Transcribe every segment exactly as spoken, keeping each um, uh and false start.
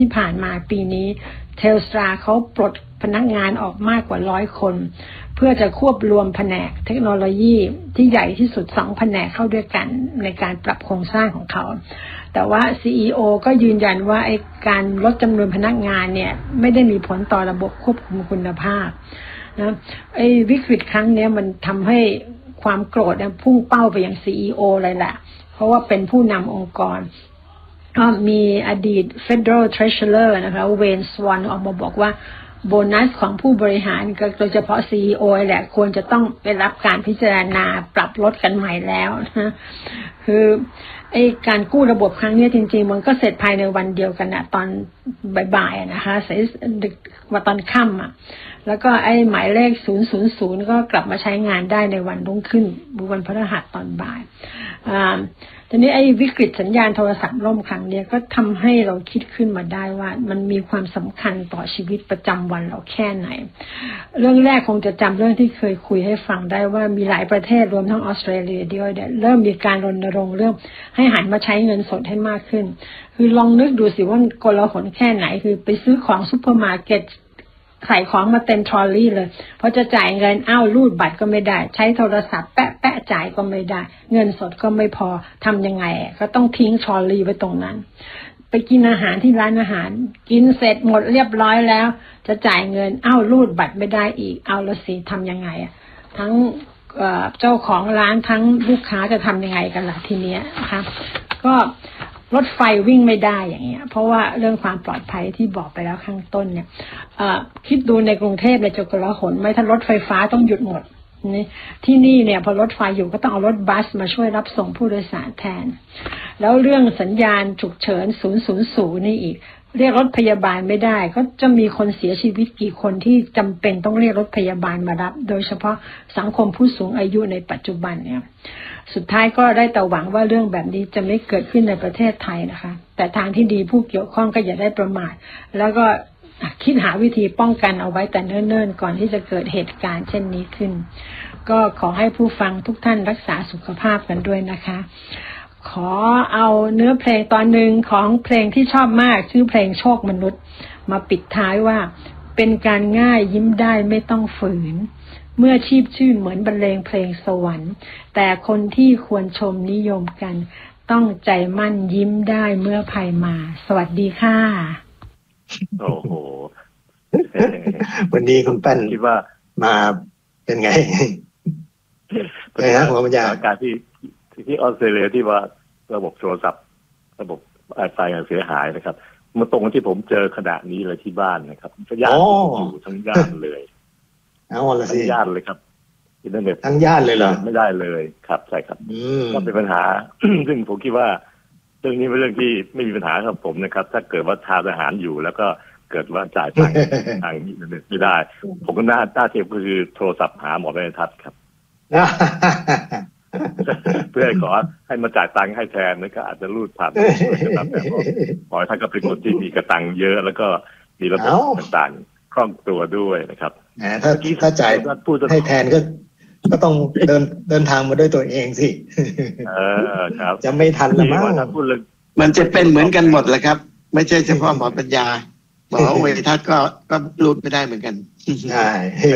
ที่ผ่านมาปีนี้เทลสตราเขาปลดพนักงานออกมากกว่าร้อยคนเพื่อจะควบรวมแผนกเทคโนโลยีที่ใหญ่ที่สุดสองแผนกเข้าด้วยกันในการปรับโครงสร้างของเขาแต่ว่า ซี อี โอ ก็ยืนยันว่าไอ้การลดจำนวนพนักงานเนี่ยไม่ได้มีผลต่อระบบควบคุมคุณภาพนะไอ้วิกฤตครั้งนี้มันทำให้ความโกรธพุ่งเป้าไปยัง ซี อี โอ เลยแหละเพราะว่าเป็นผู้นำองค์กรก็มีอดีต Federal Treasurer นะคะเวนสวอนออกมาบอกว่าโบนัสของผู้บริหารโดยเฉพาะ ซี อี โอ แหละควรจะต้องไปรับการพิจารณาปรับลดกันใหม่แล้วนะคือไอ้การกู้ระบบครั้งนี้จริงๆมันก็เสร็จภายในวันเดียวกันนะตอนบ่ายๆนะคะเสร็จดึกว่าตอนค่ำอ่ะแล้วก็ไอ้หมายเลขศูนย์ ศูนย์ ศูนย์ก็กลับมาใช้งานได้ในวันรุ่งขึ้นวันพฤหัสตอนบ่ายอ่าทีนี้ไอ้วิกฤตสัญญาณโทรศัพท์ล่มครั้งนี้ก็ทำให้เราคิดขึ้นมาได้ว่ามันมีความสำคัญต่อชีวิตประจำวันเราแค่ไหนเรื่องแรกคงจะจำเรื่องที่เคยคุยให้ฟังได้ว่ามีหลายประเทศรวมทั้งออสเตรเลียด้วยเนี่ยเริ่มมีการรณรงค์เรื่องให้หันมาใช้เงินสดให้มากขึ้นคือลองนึกดูสิว่ากลาหนแค่ไหนคือไปซื้อของซุปเปอร์มาร์เก็ตใส่ของมาเต็มทรอลลี่เลยเพราะจะจ่ายเงินอ้าวรูดบัตรก็ไม่ได้ใช้โทรศัพท์แปะแปะจ่ายก็ไม่ได้เงินสดก็ไม่พอทำยังไงก็ต้องทิ้งทรอลลี่ไว้ตรงนั้นไปกินอาหารที่ร้านอาหารกินเสร็จหมดเรียบร้อยแล้วจะจ่ายเงินอ้าวรูดบัตรไม่ได้อีกเอาละสิทำยังไงทั้งเจ้าของร้านทั้งลูกค้าจะทำยังไงกันล่ะทีเนี้ยนะคะก็รถไฟวิ่งไม่ได้อย่างเงี้ยเพราะว่าเรื่องความปลอดภัยที่บอกไปแล้วข้างต้นเนี่ยคิดดูในกรุงเทพในจุกละหนไม่ถ้ารถไฟฟ้าต้องหยุดหมดนี่ที่นี่เนี่ยพอรถไฟอยู่ก็ต้องเอารถบัสมาช่วยรับส่งผู้โดยสารแทนแล้วเรื่องสัญญาณฉุกเฉินศูนย์ ศูนย์ ศูนย์นี่อีกเรียกรถพยาบาลไม่ได้ก็จะมีคนเสียชีวิตกี่คนที่จำเป็นต้องเรียกรถพยาบาลมารับโดยเฉพาะสังคมผู้สูงอายุในปัจจุบันเนี่ยสุดท้ายก็ได้แต่หวังว่าเรื่องแบบนี้จะไม่เกิดขึ้นในประเทศไทยนะคะแต่ทางที่ดีผู้เกี่ยวข้องก็อย่าได้ประมาทแล้วก็คิดหาวิธีป้องกันเอาไว้แต่เนิ่นๆก่อนที่จะเกิดเหตุการณ์เช่นนี้ขึ้นก็ขอให้ผู้ฟังทุกท่านรักษาสุขภาพกันด้วยนะคะขอเอาเนื้อเพลงตอนหนึ่งของเพลงที่ชอบมากชื่อเพลงโชคมนุษย์มาปิดท้ายว่าเป็นการง่ายยิ้มได้ไม่ต้องฝืนเมื่อชีพชื่นเหมือนบรรเลงเพลงสวรรค์แต่คนที่ควรชมนิยมกันต้องใจมั่นยิ้มได้เมื่อภัยมาสวัสดีค่ะโอ้โหวันนี้คุณปั้นคิดว่ามาเป็นไงเป็นไงหัวมันยาการที่ที่ออสเตรเลียที่ว่าระบบโทรศัพท์ระบบไอไฟเสียหายนะครับมาตรงที่ผมเจอขณะนี้เลยที่บ้านนะครับญาติอยู่ทั้งญาติเลยเอาละสิทั้งญาติเลยครับอินเทอร์เน็ตทั้งญาติเลยเหรอไม่ได้เลยครับใช่ครับก็เป็นปัญหา ซึ่งผมคิดว่าเรื่องนี้เป็นเรื่องที่ไม่มีปัญหาครับผมนะครับถ้าเกิดว่าทางทหารอยู่แล้วก็เกิดว่าจ่ายตังค์ทางอินเทอร์เน็ตไม่ได้ผมก็น่าน่าเทียบก็คือโทรศัพท์หาหมอไม่ทัดครับเพื่อขอให้มาจ่ายตังค์ให้แทนนั่นก็อาจจะรูดผ่านนะครับแต่หมอท่านก็เป็นคนที่มีกระตังเยอะแล้วก็มีระบบต่างๆคล่องตัวด้วยนะครับถ้าถ้าจ่ายให้แทนก็ก็ต้องเดินเดินทางมาด้วยตัวเองสิเออครับจะไม่ทันละมั้งมันจะเป็นเหมือนกันหมดแหละครับไม่ใช่เฉพาะหมอปัญญาหมอเวทัศน์ก็ก็รูดไม่ได้เหมือนกันใช่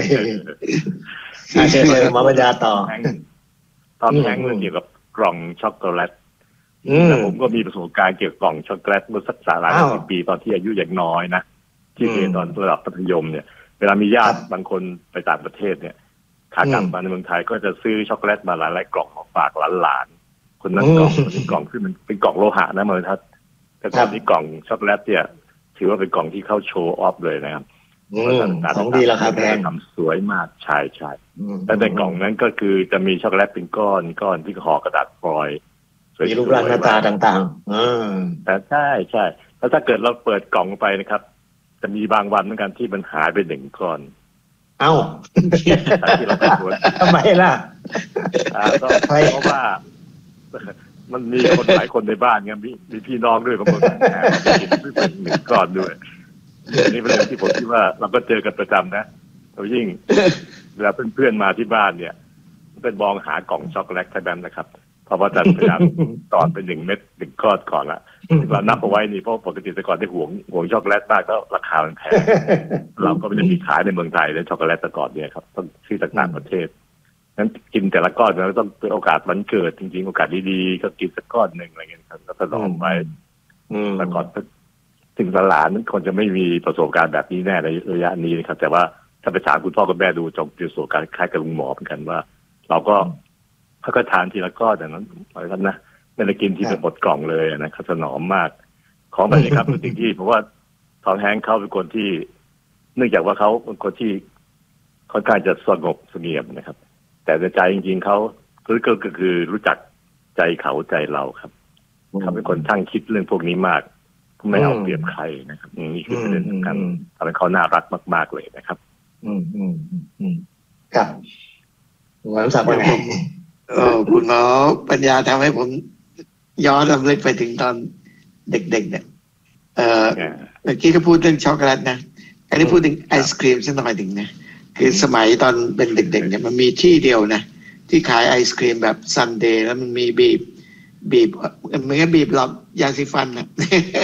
ใช่เลยหมอปัญญาต่อตอนแรกเรื่องเกี่ยวกับกล่องช็อกโกแลตผมก็มีประสบการณ์เกี่ยวกับกล่องช็อกโกแลตเมื่อสักสามสิบปีตอนที่อายุยังน้อยนะที่เรียนตอนระดับมัธยมเนี่ยเวลามีญาติบางคนไปต่างประเทศเนี่ยขากลับมาในเมืองไทยก็จะซื้อช็อกโกแลตมาหลายๆกล่องมาฝากหลานๆคนนั้นกล่องคนนี้กล่องที่มันเป็นกล่องโลหะนะเมืองทัศน์แต่ตอนนี้กล่องช็อกโกแลตเนี่ยถือว่าเป็นกล่องที่เข้าโชว์ออฟเลยนะครับของดีราคาแพงทำสวยมากใช่ใช่แต่ในกล่องนั้นก็คือจะมีช็อกโกแลตเป็นก้อนก้อนที่ห่อกระดาษฟอยล์มีรูปร่างหน้าตาต่างๆแต่ใช่ใช่แล้วถ้าเกิดเราเปิดกล่องไปนะครับจะมีบางวันเหมือนกันที่มันหายไปหนึ่งก้อนเอ้าที่เราไปตรวจทำไมล่ะก็เพราะว่ามันมีคนหลายคนในบ้านไงมีมีพี่น้องด้วยบางคนกินเป็นหนึ่งก้อนด้วยอันนี้เป็นเรื่องที่ผมคิดว่าเราก็เจอกันประจำนะเรายิ่งเวลาเพื่อนๆมาที่บ้านเนี่ยเป็นมองหากล่องช็อกโกแลตใช่ไหมนะครับเพราะว่าจะพยายามตอนเป็นหนึ่งเม็ดหนึ่งก้อนก่อนละเรานับเอาไว้นี่เพราะปกติแต่ก่อนที่ห่วงห่วงช็อกโกแลตมากก็ราคามันแพงเราก็ไม่ได้มีขายในเมืองไทยและช็อกโกแลตแต่ก่อนเนี่ยครับต้องซื้อจากต่างประเทศนั้นกินแต่ละก้อนเราต้องเป็นโอกาสวันเกิดจริงๆโอกาสดีๆก็กินสักก้อนหนึ่งอะไรเงี้ยครับก็ถนอมไว้แต่ก่อนถึงหลานนั้นคนจะไม่มีประสบการณ์แบบนี้แน่ในระยะนี้นะครับแต่ว่าถ้าไปถามคุณพ่อคุณแม่ดูจงประสบการณ์คล้ายกับลุงหมอเหมือนกันว่าเราก็เขาก็ทานทีละก้อนอย่างนั้นอะไรกันนะไม่ได้กินทีละหมดกล่องเลยนะครับถนอมมากของแบบนี้ครับเป็นสิ่งที่เพราะว่าทองแฮงเขาเป็นคนที่เนื่องจากว่าเขาเป็นคนที่ค่อนข้างจะสงบเสงี่ยมนะครับแต่ในใจจริงๆเขาก็ก็คือรู้จักใจเขาใจเราครับเขาเป็นคนช่างคิดเรื่องพวกนี้มากไม่เอาเปรียบใครนะครับนี่คือประเด็นสำคัญทำให้เขาน่ารักมากๆเลยนะครับอืมอืมอืมครับหมอสับว่าไงเออคุณหมอปัญญาทำให้ผมย้อนรำลึกไปถึงตอนเด็กๆเนี่ยเออเมื่อกี้ก็พูดเรื่องช็อกโกแลตนะอันนี้พูดถึงไอศครีมสักหน่อยถึงนะคือสมัยตอนเป็นเด็กๆเนี่ยมันมีที่เดียวนะที่ขายไอศครีมแบบซันเดย์แล้วมันมีบีบบีบเหมือนกับบีบหลอดยาสีฟันนะ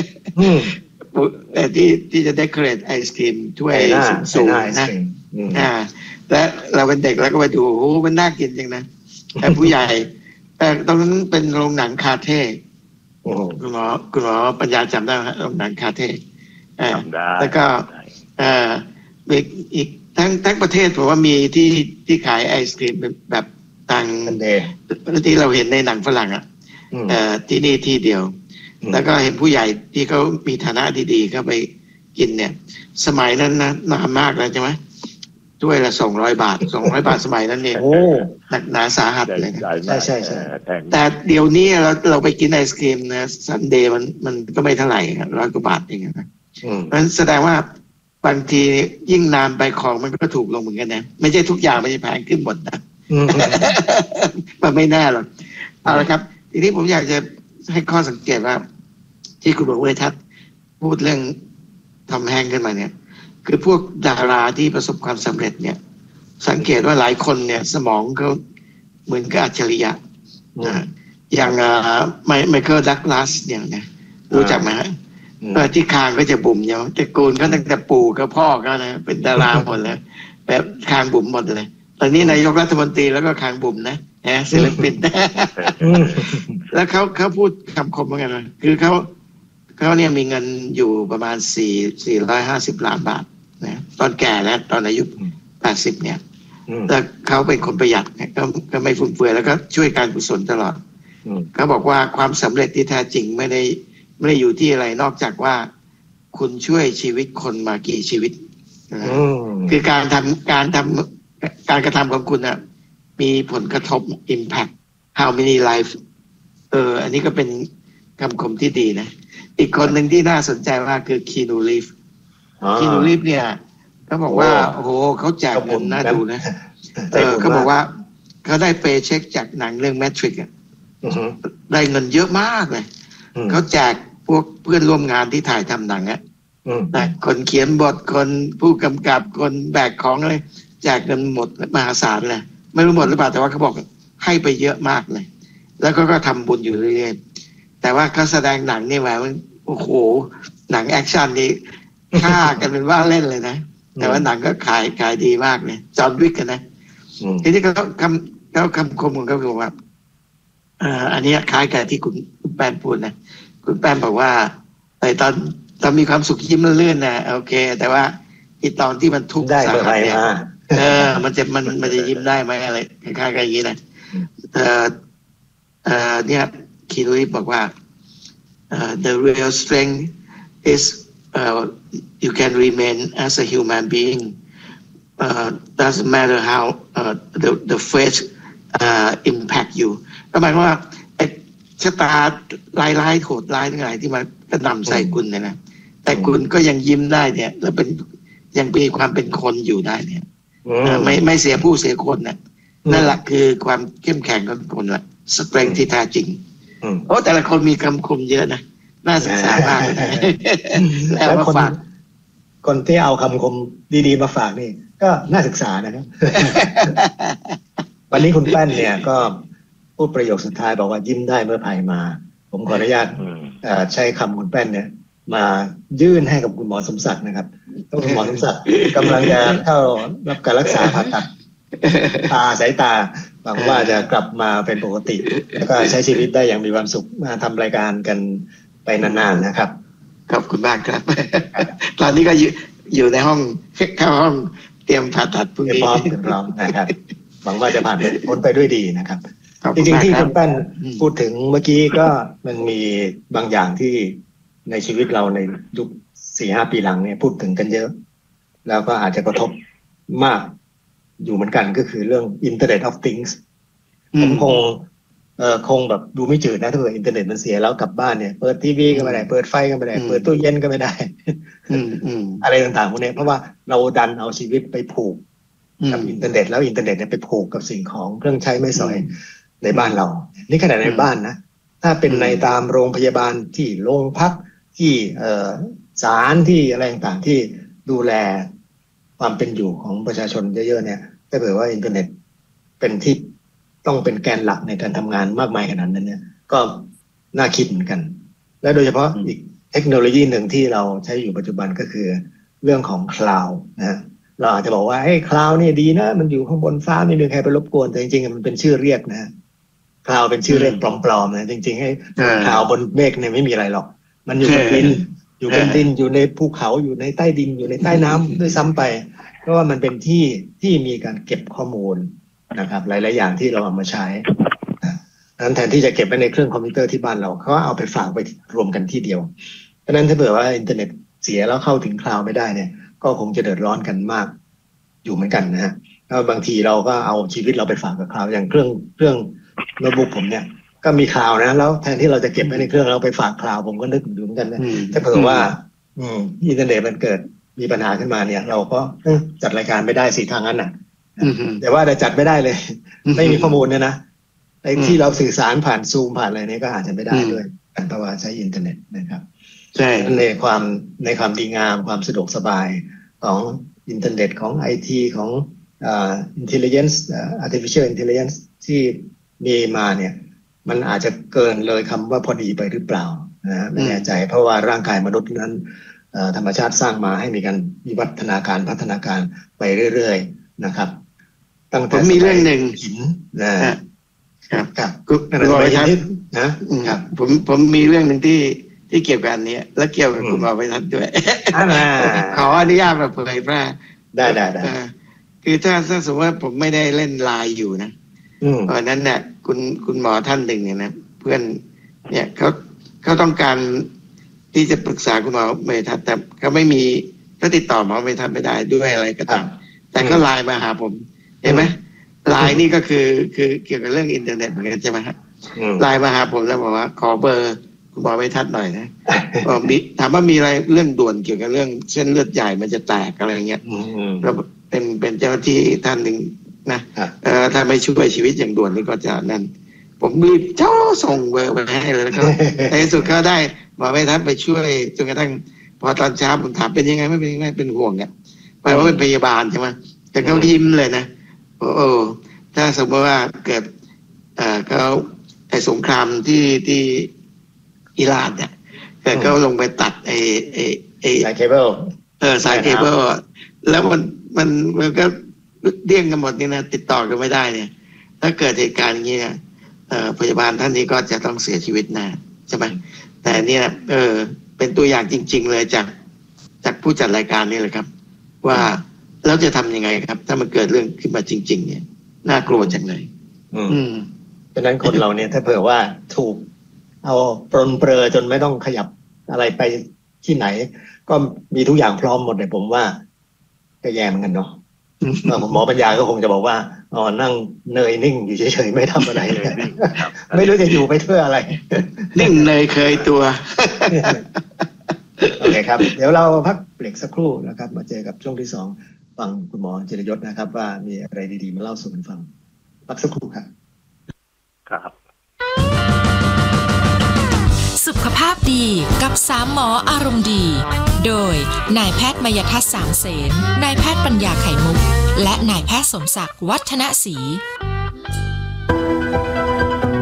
แต่ที่ที่จะเดคอเรทไอศครีมถ้วยสูงๆนะอ่าแล้วเราเป็นเด็กแล้วก็ไปดูโอ้มันน่ากินจริงนะแต่ผู้ใหญ่แต่ตอนนั้นเป็นโรงหนังคาเท่คุณหมอคุณหมอปัญญาจำได้ไหมโรงหนังคาเท่จำได้แล้วก็อ่าอีกทั้งทั้งประเทศผมว่ามีที่ที่ขายไอศกรีมแบบต่างที่เราเห็นในหนังฝรั่งอ่ะเอ่อที่นี่ที่เดียวแล้วก็เห็นผู้ใหญ่ที่เขามีฐานะดีๆเข้าไปกินเนี่ยสมัยนั้นนะนานมากแล้วใช่ไหมถ้วยละสองร้อยบาทสองร้อยบาทสมัยนั้นเนี่ยหนักหนาสาหัสเลยนะใช่ใช่ใช่แต่เดี๋ยวนี้เราเราไปกินไอศกรีมนะซันเดย์มันมันก็ไม่เท่าไหร่ร้อยกว่าบาทเองนะนั้นแสดงว่าบางทียิ่งนานไปของมันก็ถูกลงเหมือนกันนะไม่ใช่ทุกอย่างมันจะแพงขึ้นหมดนะมันไม่แน่หรอกเอาละครับทีนี้ผมอยากจะให้ข้อสังเกตว่าที่คุณบอกเวทัศน์พูดเรื่องทำแห้งขึ้นมาเนี่ยคือพวกดาราที่ประสบความสำเร็จเนี่ยสังเกตว่าหลายคนเนี่ยสมองเขาเหมือนกับอัจฉริยะนะอย่างไมเคิลดักลาสเนี่ยนะรู้จักไหมฮะที่คางก็จะบุ๋มเนาะแต่กูลก็ตั้งแต่ปู่กับพ่อก็นะเป็นดาราหมดเลยแบบคางบุ๋มหมดเลยตอนนี้นายกรัฐมนตรีแล้วก็คางบุ๋มนะแหมศิลปินแล้วเขาเขาพูดคำคมเหมือนกันนะคือเขาเขาเนี่ยมีเงินอยู่ประมาณสี่สี่ร้อยห้าสิบล้านบาทนะตอนแก่แล้วตอนอายุแปดสิบเนี่ยแต่เขาเป็นคนประหยัดก็ก็ไม่ฟุ่มเฟือยแล้วก็ช่วยการกุศลตลอดเขาบอกว่าความสำเร็จที่แท้จริงไม่ได้ไม่ได้อยู่ที่อะไรนอกจากว่าคุณช่วยชีวิตคนมากี่ชีวิตคือการทำการทำการกระทำของคุณนะมีผลกระทบ impact how many life เอออันนี้ก็เป็นคำคมที่ดีนะอีกคนหนึ่งที่น่าสนใจมากคือคีนูรีฟคีนูรีฟเนี่ยเขาบอกว่าโอ้โหเขาแจกเงินน่าดูนะเออเขาบอกว่าเขาได้เปย์เช็คจากหนังเรื่องแมทริกซ์อ่ะได้เงินเยอะมากเลยเขาแจกพวกเพื่อนร่วมงานที่ถ่ายทำหนังอ่ะนะคนเขียนบทคนผู้กำกับคนแบกของอะไรแจกเงินหมดมหาศาลเลยไม่รู้หมดหรือเปล่าแต่ว่าเขาบอกให้ไปเยอะมากเลยแล้วก็ก็ทำบุญอยู่เรื่อยๆแต่ว่าเขาแสดงหนังนี่แหละมันโอ้โหหนังแอคชั่นนี่ฆ่ากันเป็นว่าเล่นเลยนะแต่ว่าหนังก็ขายขายดีมากเลยจอห์นวิกกันนะทีนี้เขาคำเขาคำคมของเขาบอกว่าอ่าอันนี้คล้ายกับที่คุณแป้นพูดนะคุณแป้นบอกว่าไอ้ตอนตอนมีความสุขยิ้มเลื่อนๆนะโอเคแต่ว่าอีตอนที่มันทุกข์สาหัสเนี่ยเออมันจะมันมันจะยิ้มได้ไหมอะไรคล้ายๆกันอย่างนี้นะเออเออเนี่ยคีรุยบอกว่า the real strength is uh, you can remain as a human being uh, doesn't matter how uh, the the fate uh, impact you ก็หมายว่าไอ้ชะตาร้ายๆโหดร้ายทั้งหลายที่มากระหน่ำใส่คุณเนี่ยนะแต่คุณก็ยังยิ้มได้เนี่ยแล้วเป็นยังมีความเป็นคนอยู่ได้เนี่ยไม่ไม่เสียผู้เสียคนเนี่ยนั่นแหละคือความเข้มแข็งของคนละสเตรนท์ที่แท้จริงโอ้แต่ละคนมีคำคมเยอะนะน่าศึกษามากเลยแล้วมาฝากคนที่เอาคำคมดีๆมาฝากนี่ก็น่าศึกษานะครับวันนี้คุณแป้นเนี่ยก็พูดประโยคสุดท้ายบอกว่ายิ้มได้เมื่อภัยมาผมขออนุญาตใช้คำคุณแป้นเนี่ยมายื่นให้กับคุณหมอสมศักดิ์นะครับต้องคุณหมอสมศักดิ์กำลังจะเข้ารับการรักษาผ่าตัดตาสายตาหวังว่าจะกลับมาเป็นปกติแล้วก็ใช้ชีวิตได้อย่างมีความสุขมาทำรายการกันไปนานๆนะครับขอบคุณมากครับตอนนี้ก็อยู่อยู่ในห้องเข้าห้องเตรียมผ่าตัดพรุ่งนี้พร้อมพร้อมนะครับหวังว่าจะผ่านพ้นไปด้วยดีนะครับจริงๆที่คุณแป้นพูดถึงเมื่อกี้ก็มันมีบางอย่างที่ในชีวิตเราในยุคสี่ห้าปีหลังเนี่ยพูดถึงกันเยอะแล้วก็อาจจะกระทบมากอยู่เหมือนกันก็คือเรื่อง Internet of Things ผมคงเอ่อคงแบบดูไม่จืดนะถ้าเกิดอินเทอร์เน็ตมันเสียแล้วกลับบ้านเนี่ยเปิดทีวีก็ไม่ได้เปิดไฟก็ไม่ได้เปิดตู้เย็นก็ไม่ได้อะไรต่างๆพวกนี้เพราะว่าเราดันเอาชีวิตไปผูกกับอินเทอร์เน็ตแล้วอินเทอร์เน็ตเนี่ยไปผูกกับสิ่งของเครื่องใช้ไม่สอยในบ้านเรานี่ขนาดในบ้านนะถ้าเป็นในตามโรงพยาบาลที่โรงพักที่เอ่อศาลที่อะไรต่างๆที่ดูแลความเป็นอยู่ของประชาชนเยอะๆเนี่ยถ้าเผื่อว่าอินเทอร์เน็ตเป็นที่ต้องเป็นแกนหลักในการทำงานมากมายขนาดนั้นเนี่ยก็น่าคิดเหมือนกันและโดยเฉพาะอีกเทคโนโลยีหนึ่งที่เราใช้อยู่ปัจจุบันก็คือเรื่องของคลาวด์นะเราอาจจะบอกว่าเฮ้ยคลาวด์นี่ดีนะมันอยู่ข้างบนฟ้าไม่มีใครไปรบกวนแต่จริงๆมันเป็นชื่อเรียกนะคลาวด์เป็นชื่อเรียกปลอมๆนะจริงๆให้คลาวด์บนเมฆเนี่ยไม่มีอะไรหรอกมันอยู่บนดินอยู่บนดินอยู่ในภูเขาอยู่ในใต้ดินอยู่ในใต้น้ำด้วยซ้ำไปเพราะว่ามันเป็นที่ที่มีการเก็บข้อมูลนะครับหลายๆอย่างที่เราเอามาใช้นั้นแทนที่จะเก็บไว้ในเครื่องคอมพิวเตอร์ที่บ้านเราเขาเอาไปฝากไปรวมกันที่เดียวเพราะนั้นถ้าเผื่อว่าอินเทอร์เน็ตเสียแล้วเข้าถึงคลาวด์ไม่ได้เนี่ยก็คงจะเดือดร้อนกันมากอยู่เหมือนกันนะฮะแล้วบางทีเราก็เอาชีวิตเราไปฝากกับคลาวด์อย่างเครื่องเครื่องโน้ตบุ๊กผมเนี่ยก็มีคลาวด์นะแล้วแทนที่เราจะเก็บไว้ในเครื่องเราไปฝากคลาวด์ผมก็นึกดูเหมือนกันนะถ้าเผื่อว่าอืมอินเทอร์เน็ตมันเกิดมีปัญหาขึ้นมาเนี่ยเราก็จัดรายการไม่ได้สิทางนั้นน่ะแต่ว่าแต่จัดไม่ได้เลยไม่มีข้อมูลเนี่ยนะไอ้ที่เราสื่อสารผ่านซูมผ่านอะไรนี้ก็อาจจะไม่ได้ด้วยกันเพราะว่าใช้อินเทอร์เน็ตนะครับใช่ในความในความดีงามความสะดวกสบายของอินเทอร์เน็ตของไอทีของอ่า intelligence artificial intelligence ที่มีมาเนี่ยมันอาจจะเกินเลยคำว่าพอดีไปหรือเปล่านะไม่แน่ใจเพราะว่าร่างกายมนุษย์นั้นธรรมชาติสร้างมาให้มีการวิวัฒนาการพัฒนาการไปเรื่อยๆนะครับตั้งแต่มีเรื่องหนึ่งหินนะครับครับคุณหมอครับนะครับผมผมมีเรื่องหนึ่งที่ที่เกี่ยวกับอันนี้และเกี่ยวกับคุณหมอไวทัศน์ด้วยขออนุญาตมาเผยแพร่ได้ได้ได้คือถ้าถ้าสมมติว่าผมไม่ได้เล่นไลน์อยู่นะเพราะนั้นเนี่ยคุณคุณหมอท่านหนึ่งเนี่ยนะเพื่อนเนี่ยเขาเขาต้องการที่จะปรึกษาคุณหมอเมทัศน์แต่เขาไม่มีก็ติดต่อหมอเมทัศน์ไม่ได้ด้วยอะไรก็ตามแต่ก็ไลน์มาหาผมเห็นไหมไลน์นี่ก็คือคือเกี่ยวกับเรื่องอินเทอร์เน็ตเหมือนกันใช่ไหมครับไลน์มาหาผมแล้วบอกว่าขอเบอร์คุณหมอเมทัศน์หน่อยนะถามว่ามีอะไรเรื่องด่วนเกี่ยวกับเรื่องเส้นเลือดใหญ่มันจะแตกอะไรเงี้ยแล้วเป็นเป็นเจ้าหน้าที่ท่านหนึ่งนะเอ่อถ้าไม่ช่วยชีวิตอย่างด่วนนี่ก็จะนั่นผมรีบเจ้าส่งเบอร์ไปให้เลยนะครับในที่สุดก็ได้หมอเมทัศน์ไปช่วยจนกระทั่งพอตอนเช้าผมถามเป็นยังไงไม่เป็นยังไงเป็นห่วงเนี่ยแปลว่าเป็นพยาบาลใช่ไหมแต่เขายิ้มเลยนะโอ้โหถ้าสมมติว่าเกิดเอ่อเขาไอ้สงครามที่ที่อิหร่านเนี่ยเกิดเขาลงไปตัดไอ้ไอ้ไอ้สายเคเบิลเออสายเคเบิลแล้วมันมันมันก็เดี่ยงกันหมดนี่นะติดต่อกันไม่ได้เนี่ยถ้าเกิดเหตุการณ์อย่างนี้เนี่ยพยาบาลท่านนี้ก็จะต้องเสียชีวิตนะใช่ไหมแต่เนี่ยเออเป็นตัวอย่างจริงๆเลยจากจากผู้จัดรายการนี่เลยครับว่าเราจะทำยังไงครับถ้ามันเกิดเรื่องขึ้นมาจริงๆเนี่ยน่ากลัวจังเลยอืมเพราะนั้นคนเราเนี่ยถ้าเผื่อว่าถูกเอาปรนเปรอจนไม่ต้องขยับอะไรไปที่ไหนก็มีทุกอย่างพร้อมหมดเลยผมว่าก็แย่เหมือนกันเนาะหมอปัญญาก็คงจะบอกว่าอ๋อนั่งเนยนิ่งอยู่เฉยๆไม่ทำอะไรเลยไม่รู้จะอยู่ไปเพื่ออะไรนิ่งเนยเคยตัวโอเคครับเดี๋ยวเราพักเบรกสักครู่นะครับมาเจอกับช่วงที่สองฟังคุณหมอจิรยศนะครับว่ามีอะไรดีๆมาเล่าสู่กันฟังพักสักครู่ครับครับสุขภาพดีกับสามหมออารมณ์ดีโดยนายแพทย์มยทัศน์สามเสนนายแพทย์ปัญญาไข่มุกและนายแพทย์สมศักดิ์วัฒนศรี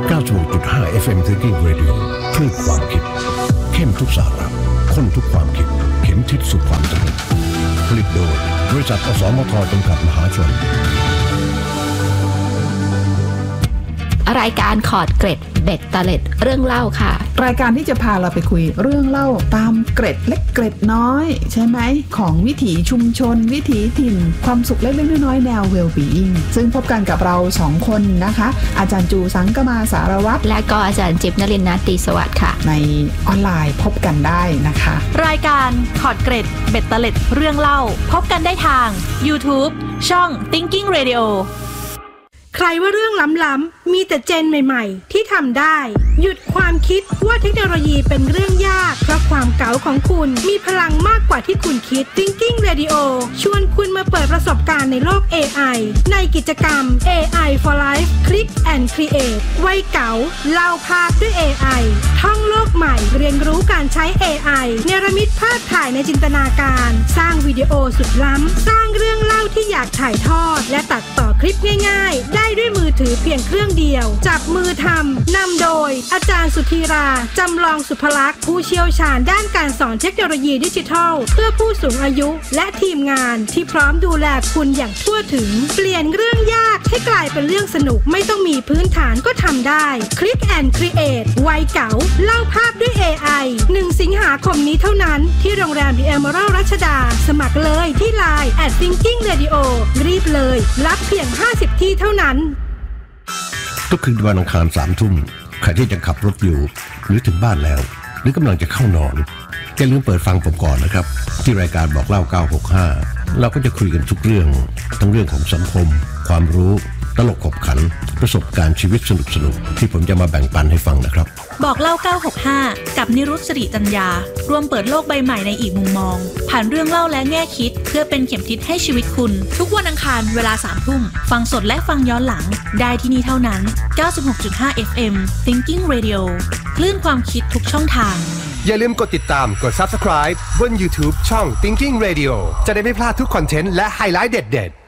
จุดห้า เอฟ เอ็ม Thinking Radio คลื่นความคิดเข้มทุกสาระข้นทุกความคิดเข็มทิศสู่ความสำเร็จผลิตโดยบริษัทอสมทจำกัดมหาชนรายการขอดเกร็ดเบ็ดตะเล็ดเรื่องเล่าค่ะรายการที่จะพาเราไปคุยเรื่องเล่าตามเกร็ดเล็กเกร็ดน้อยใช่ไหมของวิถีชุมชนวิถีถิ่นความสุขเล็กๆน้อยๆแนว well-being ซึ่งพบกันกับเราสองคนนะคะอาจารย์จูสังกมาสารวัตรและก็อาจารย์จิ๊บนฤมล ตรีสวัสดิ์ค่ะในออนไลน์พบกันได้นะคะรายการขอดเกร็ดเบ็ดตะเล็ดเรื่องเล่าพบกันได้ทาง YouTube ช่อง Thinking Radio ใครว่าเรื่องล้ำๆมีแต่เจนใหม่ๆที่ทำได้หยุดความคิดว่าเทคโนโลยีเป็นเรื่องยากเพราะความเก๋าของคุณมีพลังมากกว่าที่คุณคิด Thinking Radio ชวนคุณมาเปิดประสบการณ์ในโลก เอ ไอ ในกิจกรรม เอ ไอ for Life Click and Create วัยเก๋าเล่าภาพด้วย เอ ไอ ท่องโลกใหม่เรียนรู้การใช้ เอ ไอ เนรมิตภาพถ่ายในจินตนาการสร้างวิดีโอสุดล้ำสร้างเรื่องเล่าที่อยากถ่ายทอดและตัดต่อคลิปง่ายๆได้ด้วยมือถือเพียงเครื่องเดียวจับมือทำนำโดยอาจารย์สุธีราจำลองสุภลักษณ์ผู้เชี่ยวชาญด้านการสอนเทคโนโลยีดิจิทัลเพื่อผู้สูงอายุและทีมงานที่พร้อมดูแลคุณอย่างทั่วถึงเปลี่ยนเรื่องยากให้กลายเป็นเรื่องสนุกไม่ต้องมีพื้นฐานก็ทำได้ Click and Create วัยเก๋าเล่าภาพด้วย เอ ไอ หนึ่งสิงหาคมนี้เท่านั้นที่โรงแรม The Emerald รัชดาสมัครเลยที่ ไลน์ แอท Thinking Radio รีบเลยรับเพียงห้าสิบที่เท่านั้นทุกคืนวันอังคารสามทุ่มใครที่จะขับรถอยู่หรือถึงบ้านแล้วหรือกำลังจะเข้านอนอย่าลืมเปิดฟังผมก่อนนะครับที่รายการบอกเล่าเก้าหกห้าเราก็จะคุยกันทุกเรื่องทั้งเรื่องของสังคมความรู้ตลกขบขันประสบการณ์ชีวิตสนุกๆที่ผมจะมาแบ่งปันให้ฟังนะครับบอกเล่าเก้าหกห้ากับนิรุต สิริจัญญาร่วมเปิดโลกใบใหม่ในอีกมุมมองผ่านเรื่องเล่าและแง่คิดเพื่อเป็นเข็มทิศให้ชีวิตคุณทุกวันอังคารเวลาสามทุ่มฟังสดและฟังย้อนหลังได้ที่นี่เท่านั้น เก้าสิบหกจุดห้า เอฟ เอ็ม Thinking Radio คลื่นความคิดทุกช่องทางอย่าลืมกดติดตามกด Subscribe บน YouTube ช่อง Thinking Radio จะได้ไม่พลาดทุกคอนเทนต์และไฮไลท์เด็ดๆ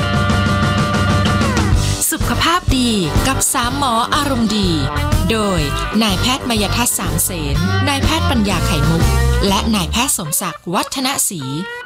สุขภาพดีกับสามหมออารมณ์ดีโดยนายแพทย์มยทัศน์สามเสนนายแพทย์ปัญญาไข่มุกและนายแพทย์สมศักดิ์วัฒนศรี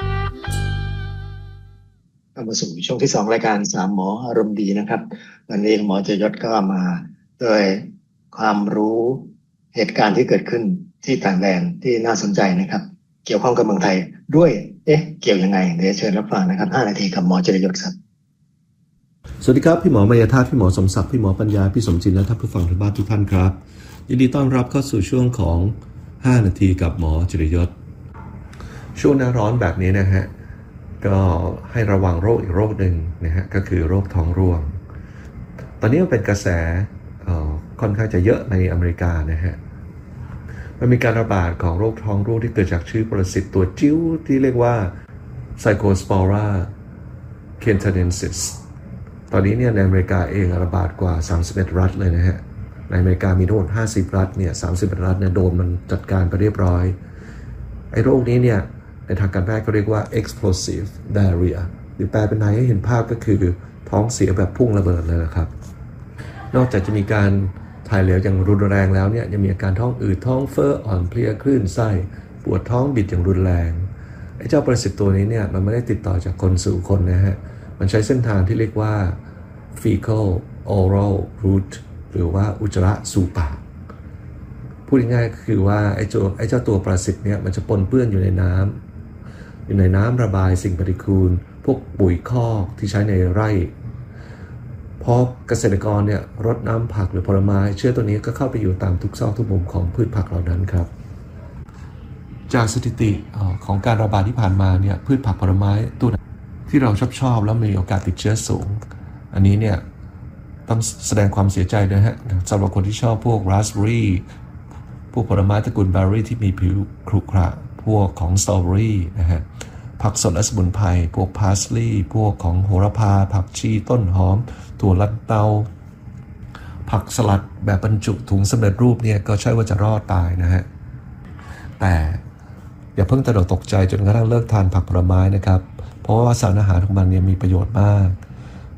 มาสู่ช่วงที่สองรายการสามหมออารมณ์ดีนะครับวันนี้หมอจยศก็มาโดยความรู้เหตุการณ์ที่เกิดขึ้นที่ต่างแดนที่น่าสนใจนะครับเกี่ยวข้องกับเมืองไทยด้วยเอ๊ะเกี่ยวยังไงเดี๋ยวเชิญรับฟังนะครับห้านาทีกับหมอจยศครับสวัสดีครับพี่หมอมยทัศน์พี่หมอสมศักดิ์พี่หมอปัญญาพี่สมจินและท่านผู้ฟังทางบ้านทุกท่านครับยินดีต้อนรับเข้าสู่ช่วงของห้านาทีกับหมอจริยศช่วงหน้าร้อนแบบนี้นะฮะก็ให้ระวังโรคอีกโรคหนึ่งนะฮะก็คือโรคท้องร่วงตอนนี้มันเป็นกระแสค่อนข้างจะเยอะในอเมริกานะฮะมันมีการระบาดของโรคท้องร่วงที่เกิดจากเชื้อปรสิตตัวจิ้วที่เรียกว่า Psychospora cantonensisตอนนี้เนี่ยในอเมริกาเองระบาดกว่าสามสิบเอ็ดรัฐเลยนะฮะในอเมริกามีทั้งหมดห้าสิบรัฐเนี่ยสามสิบเอ็ดรัฐเนี่ยโดนมันจัดการไปเรียบร้อยไอ้โรคนี้เนี่ยในทางการแพทย์เขาเรียกว่า explosive diarrhea หรือแปลเป็นไทยให้เห็นภาพก็คือท้องเสียแบบพุ่งระเบิดเลยนะครับนอกจากจะมีการถ่ายเหลวอย่างรุนแรงแล้วเนี่ยยังมีอาการท้องอืดท้องเฟ้ออ่อนเพลียคลื่นไส้ปวดท้องบิดอย่างรุนแรงไอ้เจ้าปรสิตตัวนี้เนี่ยมันไม่ได้ติดต่อจากคนสู่คนนะฮะมันใช้เส้นทางที่เรียกว่า fecal oral route หรือว่าอุจจาระสู่ปากพูดง่ายๆก็คือว่าไอ้เจ้าไอ้เจ้าตัวปรสิตเนี่ยมันจะปนเปื้อนอยู่ในน้ำอยู่ในน้ำระบายสิ่งปฏิกูลพวกปุ๋ยคอกที่ใช้ในไร่พอเกษตรกรเนี่ยรดน้ำผักหรือผลไม้เชื้อตัวนี้ก็เข้าไปอยู่ตามทุกซอกทุกมุมของพืชผักเหล่านั้นครับจากสถิติของการระบาดที่ผ่านมาเนี่ยพืชผักผลไม้ตัวที่เราชอบชอบแล้วมีโอกาสติดเชื้อสูงอันนี้เนี่ยต้องแสดงความเสียใจนะฮะสำหรับคนที่ชอบพวกราสเบอร์รี่พวกผลไม้ตระกูลเบอร์รี่ที่มีผิวขรุขระพวกของสตรอเบอรี่นะฮะผักสดและสมุนไพรพวกพาสลีย์พวกของโหระพาผักชีต้นหอมถั่วลันเตาผักสลัดแบบบรรจุถุงสำเร็จรูปเนี่ยก็ใช่ว่าจะรอดตายนะฮะแต่อย่าเพิ่งตระหนกตกใจจนกระทั่งเลิกทานผักผลไม้นะครับเพราะว่าสารอาหารของมันเนี่ยมีประโยชน์มาก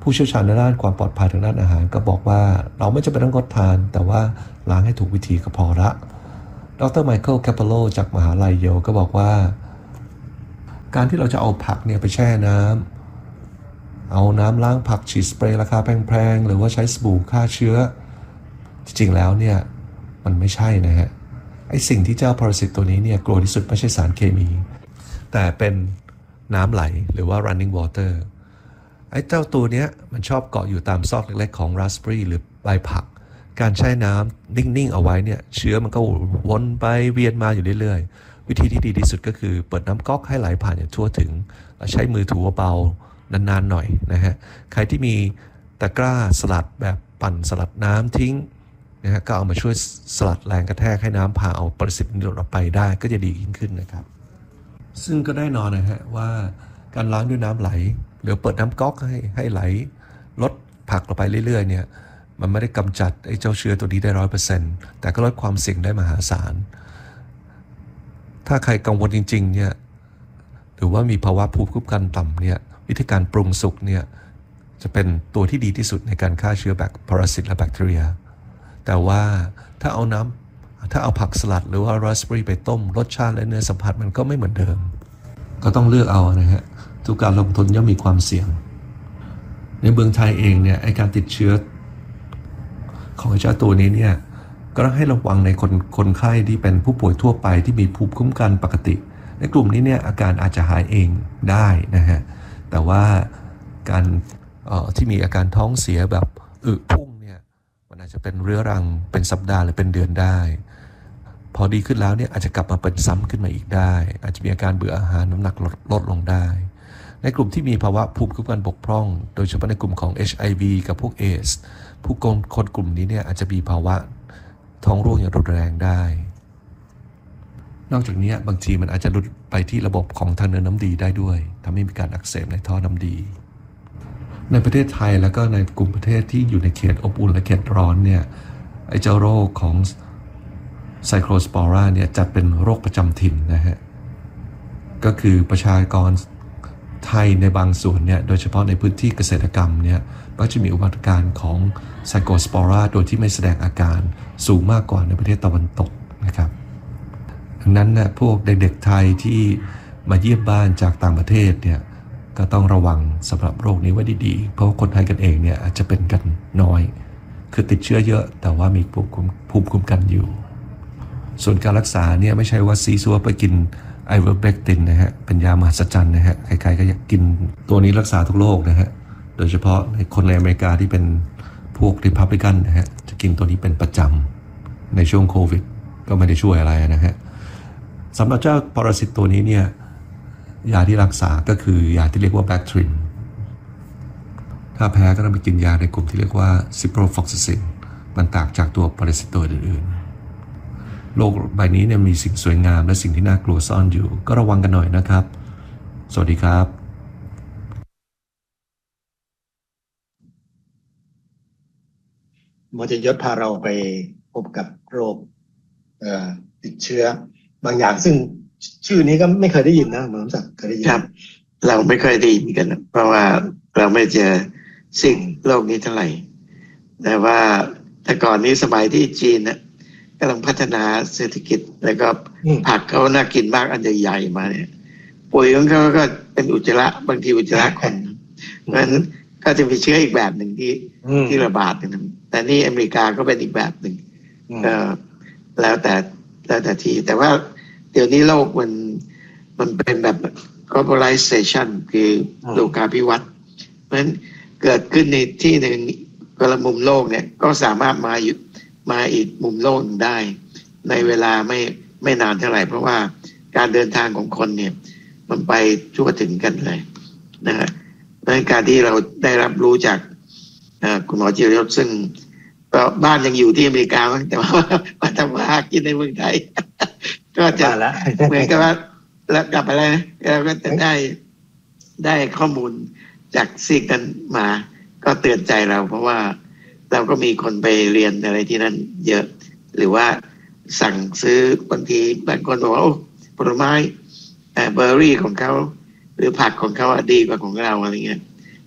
ผู้เชี่ยวชาญในด้านความปลอดภัยทางด้านอาหารก็บอกว่าเราไม่จำเป็นต้องงดทานแต่ว่าล้างให้ถูกวิธีก็พอละดรไมเคิลแคปโปโลจากมหาลัยเยลก็บอกว่าการที่เราจะเอาผักเนี่ยไปแช่น้ำเอาน้ำล้างผักฉีดสเปรย์ราคาแพงๆหรือว่าใช้สบู่ฆ่าเชื้อจริงๆแล้วเนี่ยมันไม่ใช่นะฮะไอสิ่งที่เจ้าปรสิตตัวนี้เนี่ยกลัวที่สุดไม่ใช่สารเคมีแต่เป็นน้ำไหลหรือว่า running water ไอ้เจ้าตัวเนี้ยมันชอบเกาะอยู่ตามซอกเล็กๆของราสเบอร์รี่หรือใบผักการแช่น้ำนิ่งๆเอาไว้เนี่ยเชื้อมันก็วนไปเวียนมาอยู่เรื่อยๆวิธีที่ดีที่สุดก็คือเปิดน้ำก๊อกให้ไหลผ่านอย่างทั่วถึงใช้มือถูเบาๆนานๆหน่อยนะฮะใครที่มีตะกร้าสลัดแบบปั่นสลัดน้ำทิ้งนะฮะก็เอามาช่วยสลัดแรงกระแทกให้น้ำพาเอาปรสิตนี้ออกไปได้ก็จะดียิ่งขึ้นนะครับซึ่งก็แน่นอนนะฮะว่าการล้างด้วยน้ำไหลหรือเปิดน้ำก๊อกให้ให้ไหลลดผักลงไปเรื่อยๆเนี่ยมันไม่ได้กำจัดไอ้เจ้าเชื้อตัวนี้ได้ร้อยเปอร์เซ็นต์แต่ก็ลดความเสี่ยงได้มหาศาลถ้าใครกังวลจริงๆเนี่ยหรือว่ามีภาวะภูมิคุ้มกันต่ำเนี่ยวิธีการปรุงสุกเนี่ยจะเป็นตัวที่ดีที่สุดในการฆ่าเชื้อแบคปรสิตและแบคทีเรียแต่ว่าถ้าเอาน้ำถ้าเอาผักสลัดหรือว่าราสเบอร์รี่ไปต้มรสชาติและเนื้อสัมผัสมันก็ไม่เหมือนเดิมก็ต้องเลือกเอานะฮะทุกการลงทุนย่อมมีความเสี่ยงในเมืองไทยเองเนี่ยไอการติดเชื้อของเจ้าตัวนี้เนี่ยก็ต้องให้ระวังในคนคนไข้ที่เป็นผู้ป่วยทั่วไปที่มีภูมิคุ้มกันปกติในกลุ่มนี้เนี่ยอาการอาจจะหายเองได้นะฮะแต่ว่าการที่มีอาการท้องเสียแบบอึพุ่งเนี่ยมันอาจจะเป็นเรื้อรังเป็นสัปดาห์หรือเป็นเดือนได้พอดีขึ้นแล้วเนี่ยอาจจะกลับมาเป็นซ้ำขึ้นมาอีกได้อาจจะมีอาการเบื่ออาหารน้ำหนักลดลดลงได้ในกลุ่มที่มีภาวะภูมิคุ้มกันบกพร่องโดยเฉพาะในกลุ่มของ เอช ไอ วี กับพวก เอดส์ ผู้คนกลุ่มนี้เนี่ยอาจจะมีภาวะท้องร่วงอย่างรุนแรงได้นอกจากนี้บางทีมันอาจจะหลุดไปที่ระบบของทางเดินน้ำดีได้ด้วยทำให้มีการอักเสบในท่อน้ำดีในประเทศไทยแล้วก็ในกลุ่มประเทศที่อยู่ในเขตอบอุ่นและเขตร้อนเนี่ยไอ้เจ้าโรคของไซโคลสปอราเนี่ยจัดเป็นโรคประจำถิ่นนะฮะก็คือประชากรไทยในบางส่วนเนี่ยโดยเฉพาะในพื้นที่เกษตรกรรมเนี่ยก็จะมีอุบัติการของไซโคลสปอราโดยที่ไม่แสดงอาการสูงมากกว่าในประเทศตะวันตกนะครับดังนั้นเนี่ยพวกเด็กๆไทยที่มาเยี่ยมบ้านจากต่างประเทศเนี่ยก็ต้องระวังสำหรับโรคนี้ไว้ดีๆเพราะว่าคนไทยกันเองเนี่ยอาจจะเป็นกันน้อยคือติดเชื้อเยอะแต่ว่ามีภูมิภูมิคุ้มกันอยู่ส่วนการรักษาเนี่ยไม่ใช่ว่าซีซัวไปกินไอเวอร์เบกตินนะฮะเป็นยามหัศจรรย์นะฮะใครๆก็อยากกินตัวนี้รักษาทุกโรคนะฮะโดยเฉพาะในคนในอเมริกาที่เป็นพวกริพับลิกันนะฮะจะกินตัวนี้เป็นประจำในช่วงโควิดก็ไม่ได้ช่วยอะไรนะฮะสำหรับเจ้าปรสิตตัวนี้เนี่ยยาที่รักษาก็คือยาที่เรียกว่าแบคทรินถ้าแพ้ก็ต้องไปกินยาในกลุ่มที่เรียกว่าซิโปรฟลอกซิซินมันต่างจากตัวปรสิตตัวอื่นๆโลกใบนี้เนี่ยมีสิ่งสวยงามและสิ่งที่น่ากลัวซ่อนอยู่ก็ระวังกันหน่อยนะครับสวัสดีครับหมอจิตยศพาเราไปพบกับโรคติดเชื้อบางอย่างซึ่งชื่อนี้ก็ไม่เคยได้ยินนะหมอสมศักดิ์เคยได้ยินครับเราไม่เคยได้ยินกันเพราะว่าเราไม่เจอสิ่งโรคนี้เท่าไหร่แต่ว่าแต่ก่อนนี้สมัยที่จีนนะกำลังพัฒนาเศรษฐกิจแล้วก็ผักเขาน่ากินมากอันใหญ่ๆมาเนี่ยปุ๋ยของเขาก็เป็นอุจจาระบางทีอุจจาระคนเพราะฉะนั้นก็จะมีเชื้ออีกแบบหนึ่งที่ที่ระบาดนะแต่นี่อเมริกาก็เป็นอีกแบบหนึ่งแล้วแต่แล้วแต่ทีแต่ว่าเดี๋ยวนี้โลกมันมันเป็นแบบ globalization คือโลกาภิวัตน์เพราะฉะนั้นเกิดขึ้นในที่หนึ่งคนละมุมโลกเนี่ยก็สามารถมาอยู่มาอีกมุมโลกได้ในเวลาไม่ไม่นานเท่าไหร่เพราะว่าการเดินทางของคนเนี่ยมันไปทั่วถึงกันเลยนะฮะเพราะฉะนั้นการที่เราได้รับรู้จากคุณหมอจิรยศซึ่งบ้านยังอยู่ที่อเมริกาแต่ว่ามาทำมาหากินในเมืองไทยก็จะเหมือนกับว่าแล้วกลับไปแล้วเราก็จะได้ได้ข้อมูลจากซีกนั้นมาก็เตือนใจเราเพราะว่าเราก็มีคนไปเรียนอะไรที่นั่นเยอะหรือว่าสั่งซื้อบางทีบางคนบอกว่าโอ้ผลไม้เบอร์รี่ของเขาหรือผักของเขาดีกว่าของเราอะไรเงี้ย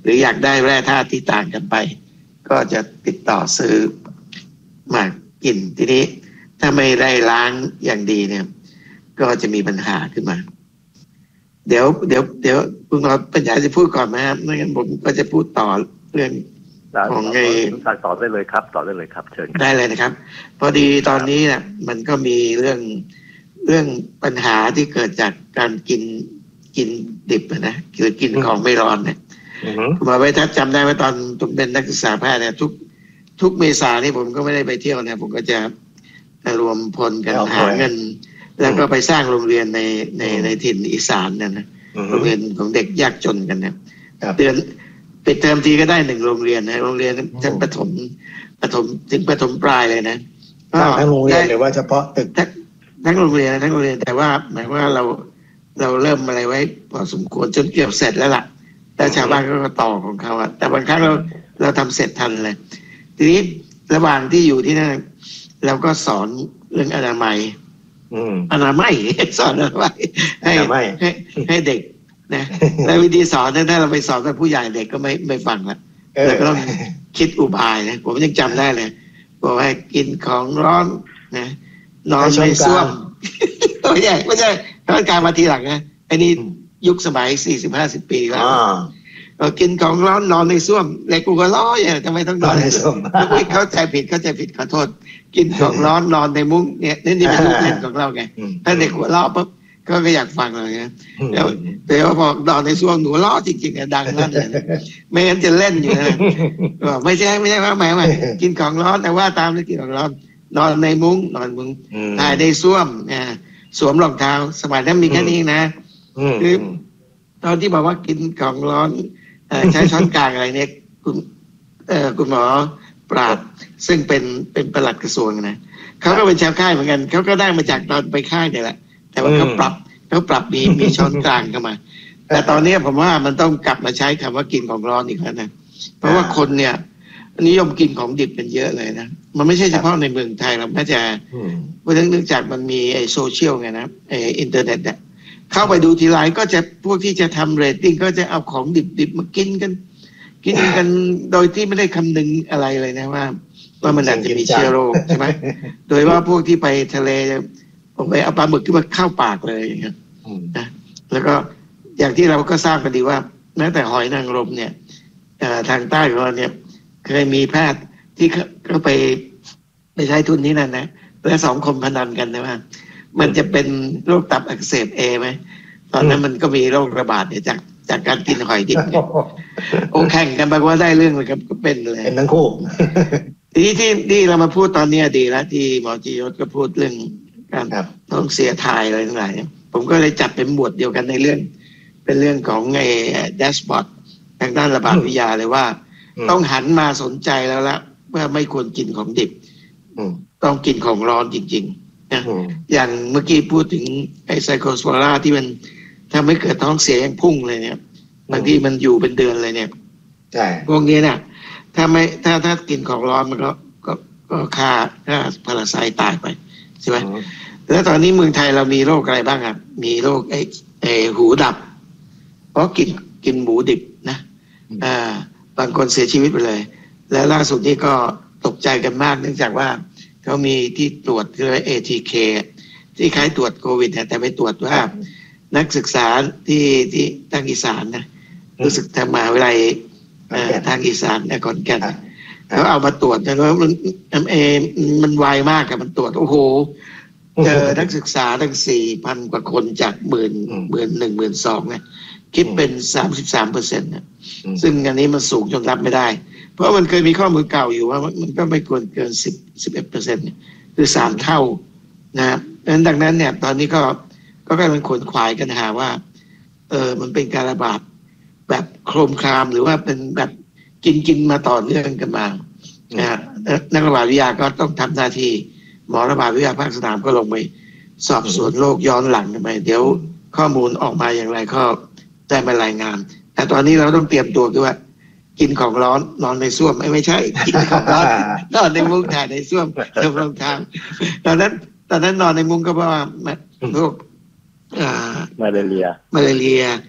รืออยากได้แร่ธาตุที่ต่างกันไปก็จะติดต่อซื้อมากินทีนี้ถ้าไม่ได้ล้างอย่างดีเนี่ยก็จะมีปัญหาขึ้นมาเดี๋ยวเดี๋ยวเดี๋ยวคุณหมอปัญญาจะพูดก่อนไหมครับไม่งั้นผมก็จะพูดต่อเรื่องของไงต่อได้เลยครับต่อได้เลยครับเชิญได้เลยนะครับพอดีตอนนี้เนี่ยมันก็มีเรื่องเรื่องปัญหาที่เกิดจากการกินกินดิบนะคือกินของไม่ร้อนเนี่ยหมอไว้ถ้าจำได้ว่าตอนผมเป็นนักศึกษาแพทย์เนี่ยทุกทุกเมษานี่ผมก็ไม่ได้ไปเที่ยวนะผมก็จะรวมพลกันหาเงินแล้วก็ไปสร้างโรงเรียนในในในถิ่นอีสานเนี่ยนะโรงเรียนของเด็กยากจนกันเนี่ยเดือนปิดเทอมทีก็ได้หนึ่งโรงเรียนนะโรงเรียนชั้นประถมประถมถึงประถมปลายเลยนะทั้งโรงเรียนหรือว่าเฉพาะตึกทั้งโรงเรียนทั้งโรงเรียนแต่ว่าหมายว่าเราเราเริ่มอะไรไว้พอสมควรจนเกือบเสร็จแล้วล่ะแต่ชาวบ้านก็ต่อของเขาอะแต่บางครั้งเราเราทำเสร็จทันเลยทีนี้ระหว่างที่อยู่ที่นั่นเราก็สอนเรื่องอนามัยอนามัยสอนอนามัยให้ให้ให้เด็กนะแล้ววิธีสอนถ้าเราไปสอนกับผู้ใหญ่เด็กก็ไม่ไม่ฟังละเราก็ต้องคิดอุบายนะผมยังจำได้เลยบอกว่ากินของร้อนนะนอนในส้วมไม่ใช่ไม่ใช่ร่างกายมาทีหลังนะไอ้นี่ยุคสมัยสี่สิบห้าสิบปีแล้วก็กินของร้อนนอนในส้วมเด็กกูก็ล้ออย่างทำไมต้องนอนในส้วมเข้าใจผิดเข้าใจผิดขอโทษกินของร้อนนอนในมุ้งเนี่ยนี่นี่เป็นลูกเล่นของเราไงถ้าเด็กหัวล้อปุ๊บก็ไม่อยากฟังเลยนะแล้วแต่ว่าพอนอนในส้วมหนูล้อจริงๆดังนั่นเลยไม่งั้นจะเล่นอยู่นะไม่ใช่ไม่ใช่ว่าหมายว่ากินของร้อนแต่ว่าตามที่กินของร้อนนอนในมุ้งนอนมุ้งถ่ายในส้วมเนี่ยสวมรองเท้าสมัยนั้นมีแค่นี้นะคือตอนที่บอกว่ากินของร้อนใช้ช้อนกลางอะไรเนี่ยคุณคุณหมอปราบซึ่งเป็นเป็นปลัดกระทรวงนะเขาก็เป็นชาวค่ายเหมือนกันเขาก็ได้มาจากตอนไปค่ายเนี่ยแหละแต่ว่าเขาปรับเขาปรับมีมีช้อนกลางเข้ามาแต่ตอนนี้ผมว่ามันต้องกลับมาใช้คำว่ากินของร้อนอีกแล้วนะเพราะว่าคนเนี่ยนิยมกินของดิบเป็นเยอะเลยนะมันไม่ใช่เฉพาะในเมืองไทยเราน่าจะเพราะเนื่องจากมันมีไอโซเชียลไงนะไออินเทอร์เน็ตเนี่ยเข้าไปดูทีไรก็จะพวกที่จะทำเรตติ้งก็จะเอาของดิบๆมากินกันกินกันโดยที่ไม่ได้คำนึงอะไรเลยนะว่าว่ามันอาจจะมีเชื้อโรคใช่ไหมโดยว่าพวกที่ไปทะเลผมไปเอาปลาหมึกที่มาเข้าปากเลยอย่างเงี้ยนะแล้วก็อย่างที่เราก็ทราบกันดีว่าแม้แต่หอยนางรมเนี่ยทางใต้ของเราเนี่ยเคยมีแพทย์ที่เขาไปไปใช้ทุนนี้นั่นนะและสองคนพนันกันนะว่ามันจะเป็นโรคตับอักเสบเอไหมตอนนั้นมันก็มีโรคระบาดเนี่ยจากจากการกินหอยดิบโอ้แข่งกันไปว่าได้เรื่องเลยครับก็เป็นเลยเป็นทั้งคู่ทีนี้ที่ที่เรามาพูดตอนนี้ดีแล้วที่หมอจียศก็พูดเรื่องการท้องเสียถ่ายอะไรทั้งหลายผมก็เลยจัดเป็นหมวดเดียวกันในเรื่องเป็นเรื่องของไอ้แดชบอร์ดทางด้านระบาดวิทยาเลยว่าต้องหันมาสนใจแล้วละว่าไม่ควรกินของดิบต้องกินของร้อนจริงๆนะอย่างเมื่อกี้พูดถึงไอ้ไซโคสโฟล่าที่มันทำให้เกิดท้องเสียยังพุ่งเลยเนี่ยบางทีมันอยู่เป็นเดือนเลยเนี่ยใช่พวกนี้เนี่ยถ้าไม่ถ้าถ้ากินของร้อนมันก็ก็ก็ฆ่าฆ่าพาราไซต์ตายไปใช่ไหมแล้วตอนนี้เมืองไทยเรามีโรคอะไรบ้างครับมีโรคไอ้ไอ้หูดับเพราะกินกินหมูดิบนะอ่าบางคนเสียชีวิตไปเลยและล่าสุดนี้ก็ตกใจกันมากเนื่องจากว่าเขามีที่ตรวจเรียกว่า เอ ที เค ที่คล้ายตรวจโควิดแต่ไปตรวจว่านักศึกษาที่ที่ทางอีสานนะรู้สึกทางมหาวิทยาลัยทางอีสานในขอนแก่นเขาเอามาตรวจแต่ว่ามันเอมันไวมากกับมันตรวจโอ้โหเจอนักศึกษาตั้งสี่พันกว่าคนจากหมื่นหมื่นหนึ่งหมื่นสองเนี่ยคิดเป็นสามสิบสามเปอร์เซ็นต์นะซึ่งอันนี้มันสูงจนรับไม่ได้เพราะมันเคยมีข้อมูลเก่าอยู่ว่ามันก็ไม่ควรเกินสิบสิบเอ็ดเปอร์เซ็นต์คือสามเท่านะดังนั้นเนี่ยตอนนี้ก็ก็กำลังขวนขวายกันหาว่าเออมันเป็นการระบาดแบบโครมครามหรือว่าเป็นแบบกินกินมาต่อเนื่องกันมานะนักระบาดวิทยาก็ต้องทำหน้าที่หมอระบาดวิทยาภาคสนามก็ลงไปสอบสวนโรคย้อนหลังกันไปเดี๋ยวข้อมูลออกมาอย่างไรก็ได้มารายงานแต่ตอนนี้เราต้องเตรียมตัวด้วยกินของร้อนนอนในส้วมไม่ไม่ใช่กินของร้อนนอนในมุ้งถ่ายในส้วมทำรองเท้าตอนนั้นตอนนั้นนอนในมุ้งก็เพราะว่าโรคมาเลเรียมาเลเรีย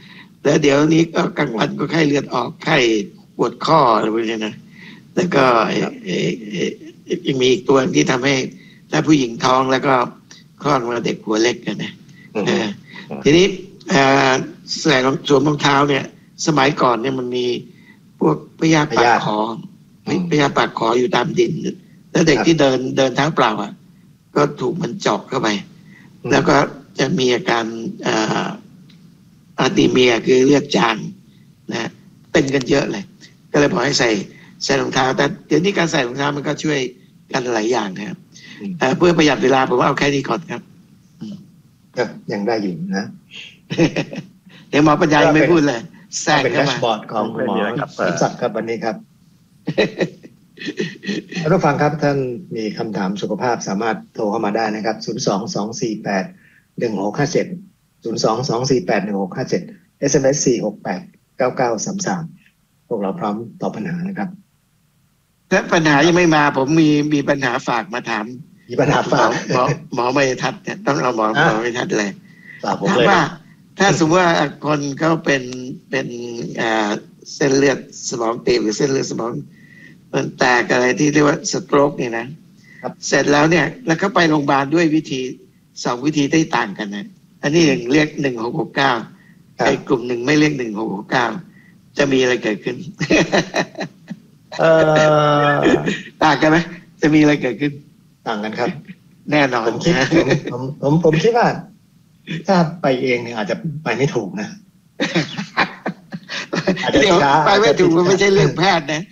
แล้วเดี๋ยวนี้ก็กลางวันก็ไข้เลือดออกไข้ปวดข้ออะไรพวกนี้นะแล้วก็ยังมีอีกตัวที่ทำให้ถ้าผู้หญิงท้องแล้วก็คลอดมาเด็กหัวเล็กกันนะทีนี้ใส่สวมรองเท้าเนี่ยสมัยก่อนเนี่ยมันมีพวกพยาธิปากคอพยาธิปากคออยู่ตามดินแล้วเด็กที่เดินเดินเท้าเปล่าอ่ะก็ถูกมันเจาะเข้าไปแล้วก็จะมีอาการอาร์ติเมียคือเลือดจางนะเป็นกันเยอะเลยก็เลยบอกให้ใส่ใส่รองเท้าแต่เดี๋ยวนี้การใส่รองเท้ามันก็ช่วยกันหลายอย่างนะครับเพื่อประหยัดเวลาผมว่าเอาแค่นี้ก่อนครับก็ยังได้อยู่นะเดี๋ยวหมอปัญญาไม่พูดเลยแทรกเข้ามาเป็นแดชบอร์ดของหมอสมศักดิ์ครับวันนี้ครับท่านผู้ฟังครับท่านมีคำถามสุขภาพสามารถโทรเข้ามาได้นะครับศูนย์ สอง สอง สี่ แปด หนึ่ง หก ห้า เจ็ด ศูนย์ สอง สอง สี่ แปด หนึ่ง หก ห้า เจ็ด เอส เอ็ม เอส สี่ หก แปด เก้า เก้า สาม สามพวกเราพร้อมตอบปัญหานะครับถ้าปัญหายังไม่มาผมมีมีปัญหาฝากมาถามมีปัญหาฝากหมอหมอไม่ทัดเนี่ยต้องเอาหมอหมอไม่ทัดเลยถามว่าถ้าสมมติว่าคนเขาเป็นเป็นอ่าเส้นเลือดสมองตีบหรือเส้นเลือดสมองมันแตกอะไรที่เรียกว่าสโตรกเนี่ยนะเสร็จแล้วเนี่ยแล้วก็ไปโรงพยาบาลด้วยวิธีสองวิธีได้ต่างกันนะอันนี้เรียกหนึ่งหกหกเก้าไอ้กลุ่มหนึ่งไม่เรียกหนึ่งหกหกเก้าจะมีอะไรเกิดขึ้นเออต่างกันไหมจะมีอะไรเกิดขึ้นต่างกันครับแน่นอนผมคิดผมผมผมคิดว่าถ้าไปเองเนี่ยอาจจะไปไม่ถูกนะอาจจะไปไม่ถูกมันไม่ใช่เรื่องแพทย์นะ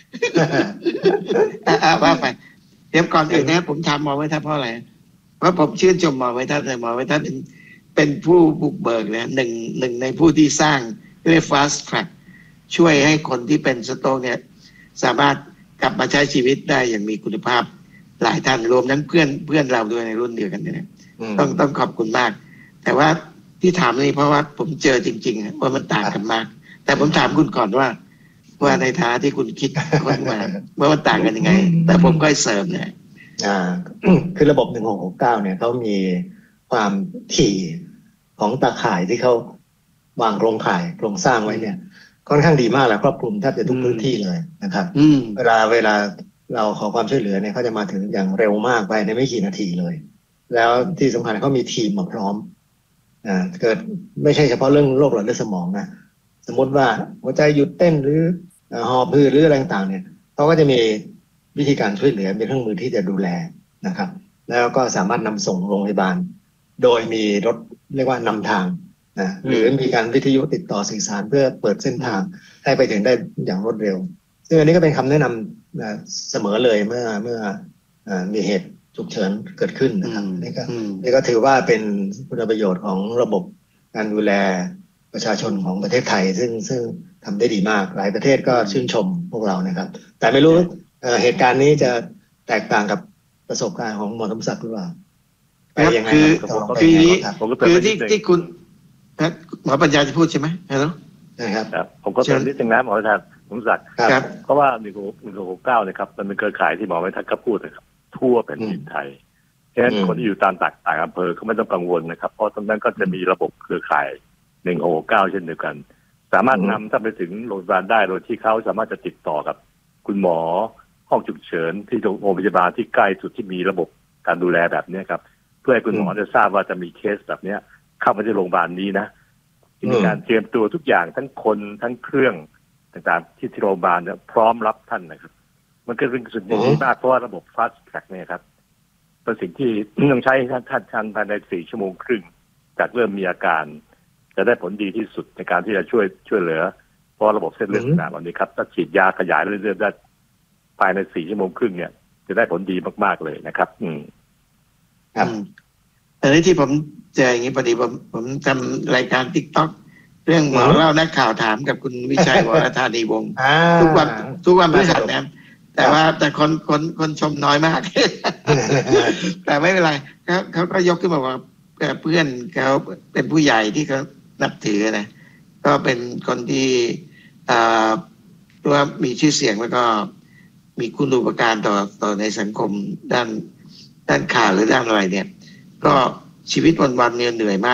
ว่าไปเดี๋ยวก่อนอื่นนะผมทำหมอไว้ทัดเพราะอะไรเพราะผมชื่นชมหมอไว้ทัดเลยหมอไว้ทัดเป็นเป็นผู้บุกเบิกนะหนึ่งหนึ่งในผู้ที่สร้างเรียก fast track ช่วยให้คนที่เป็นสโตรกเนี่ยสามารถกลับมาใช้ชีวิตได้อย่างมีคุณภาพหลายท่านรวมทั้งเพื่อนเพื่อนเราด้วยในรุ่นเดียวกันเนี่ยต้องต้องขอบคุณมากแต่ว่าที่ถามนี่เพราะว่าผมเจอจริงๆว่ามันต่างกันมากแต่ผมถามคุณก่อนว่าว่าในฐานะที่คุณคิดคนมาว่ามันต่างกันยังไงแต่ผมก็เสริมเนี่ยอ่าคือระบบหนึ่งหกหกเก้าเนี่ยเขามีความถี่ของตาข่ายที่เขาวางโครงข่ายโครงสร้างไว้เนี่ยค่อนข้างดีมากและครอบคลุมแทบจะทุกพื้นที่เลยนะครับเวลาเวลาเราขอความช่วยเหลือเนี่ยเขาจะมาถึงอย่างเร็วมากไปในไม่กี่นาทีเลยแล้วที่สำคัญเขามีทีมมาพร้อมอ่าเกิดไม่ใช่เฉพาะเรื่องโรคหลอดเลือดสมองนะสมมติว่าหัวใจหยุดเต้นหรือหอบหืดหรืออะไรต่างๆเนี่ยเขาก็จะมีวิธีการช่วยเหลือมีเครื่องมือที่จะดูแลนะครับแล้วก็สามารถนำส่งโรงพยาบาลโดยมีรถเรียกว่านำทางนะหรือมีการวิทยุติดต่อสื่อสารเพื่อเปิดเส้นทางให้ไปถึงได้อย่างรวดเร็วซึ่งอันนี้ก็เป็นคำแนะนำเสมอเลยเมื่อเมื่อมีเหตุฉุกเฉินเกิดขึ้นนะครับนี่ก็นี่ก็ถือว่าเป็นคุณประโยชน์ของระบบการดูแลประชาชนของประเทศไทยซึ่งซึ่งทำได้ดีมากหลายประเทศก็ชื่นชมพวกเรานะครับแต่ไม่รู้เหตุการณ์นี้จะแตกต่างกับประสบการณ์ของหมอสมศักดิ์หรือเปล่าไปยังไงคือคือนี้คือที่ที่คุณหมอปัญญาจะพูดใช่ไหมฮัลโหลนะครับผมก็เป็นนิดนึงนะหมอวิทัศน์สมศักดิ์เพราะว่าหนึ่งหนึ่งหกเก้านะครับมันเป็นเครือข่ายที่หมอวิทัศน์ก็พูดนะครับทั่วแผ่นดินไทยฉะนั้นคนที่อยู่ตามต่างต่างอำเภอเขาไม่ต้องกังวลนะครับเพราะตรงนั้นก็จะมีระบบเครือข่ายหนึ่งหกเก้าเช่นเดียวกันสามารถนำถ้าไปถึงโรงพยาบาลได้โดยที่เขาสามารถจะติดต่อกับคุณหมอห้องฉุกเฉินที่โรงพยาบาลที่ใกล้สุดที่มีระบบการดูแลแบบนี้ครับเพื่อให้คุณหมอจะทราบว่าจะมีเคสแบบนี้เข้ามาที่โรงพยาบาลนี้นะมีการเตรียมตัวทุกอย่างทั้งคนทั้งเครื่องต่างๆที่ที่โรงพยาบาลเนี่ยพร้อมรับท่านนะครับมันก็เป็นสิ่งที่ดีมากเพราะว่าระบบ fast track เนี่ยครับเป็นสิ่งที่ต้องใช้ท่านท่านท่านภายในสี่ชั่วโมงครึ่งจากเริ่มมีอาการจะได้ผลดีที่สุดในการที่จะช่วยช่วยเหลือเพราะระบบเส้นเลือดสมองนี้ครับถ้าฉีดยาขยายเรื่อยๆได้ภายในสี่ชั่วโมงครึ่งเนี่ยจะได้ผลดีมากๆเลยนะครับอืมครับอันนี้ที่ผมเจออย่างนี้พอดีผมผมทำรายการ TikTok เรื่องหมอเล่านักข่าวถามกับคุณวิชัยวรธานีวงศ์ทุกวันทุกวันพฤหัสนะแต่ว่าแต่คนคนคนชมน้อยมาก แต่ไม่เป็นไรเขาเขาก็ยกขึ้นมาว่าเพื่อนเขาเป็นผู้ใหญ่ที่เขานับถือนะก็เป็นคนที่อ่าว่ามีชื่อเสียงแล้วก็มีคุณูปการต่อต่อในสังคมด้านด้านข่าวหรือด้านอะไรเนี่ยก็ชีวิตวันๆเนี่ยเหนื่อยมาก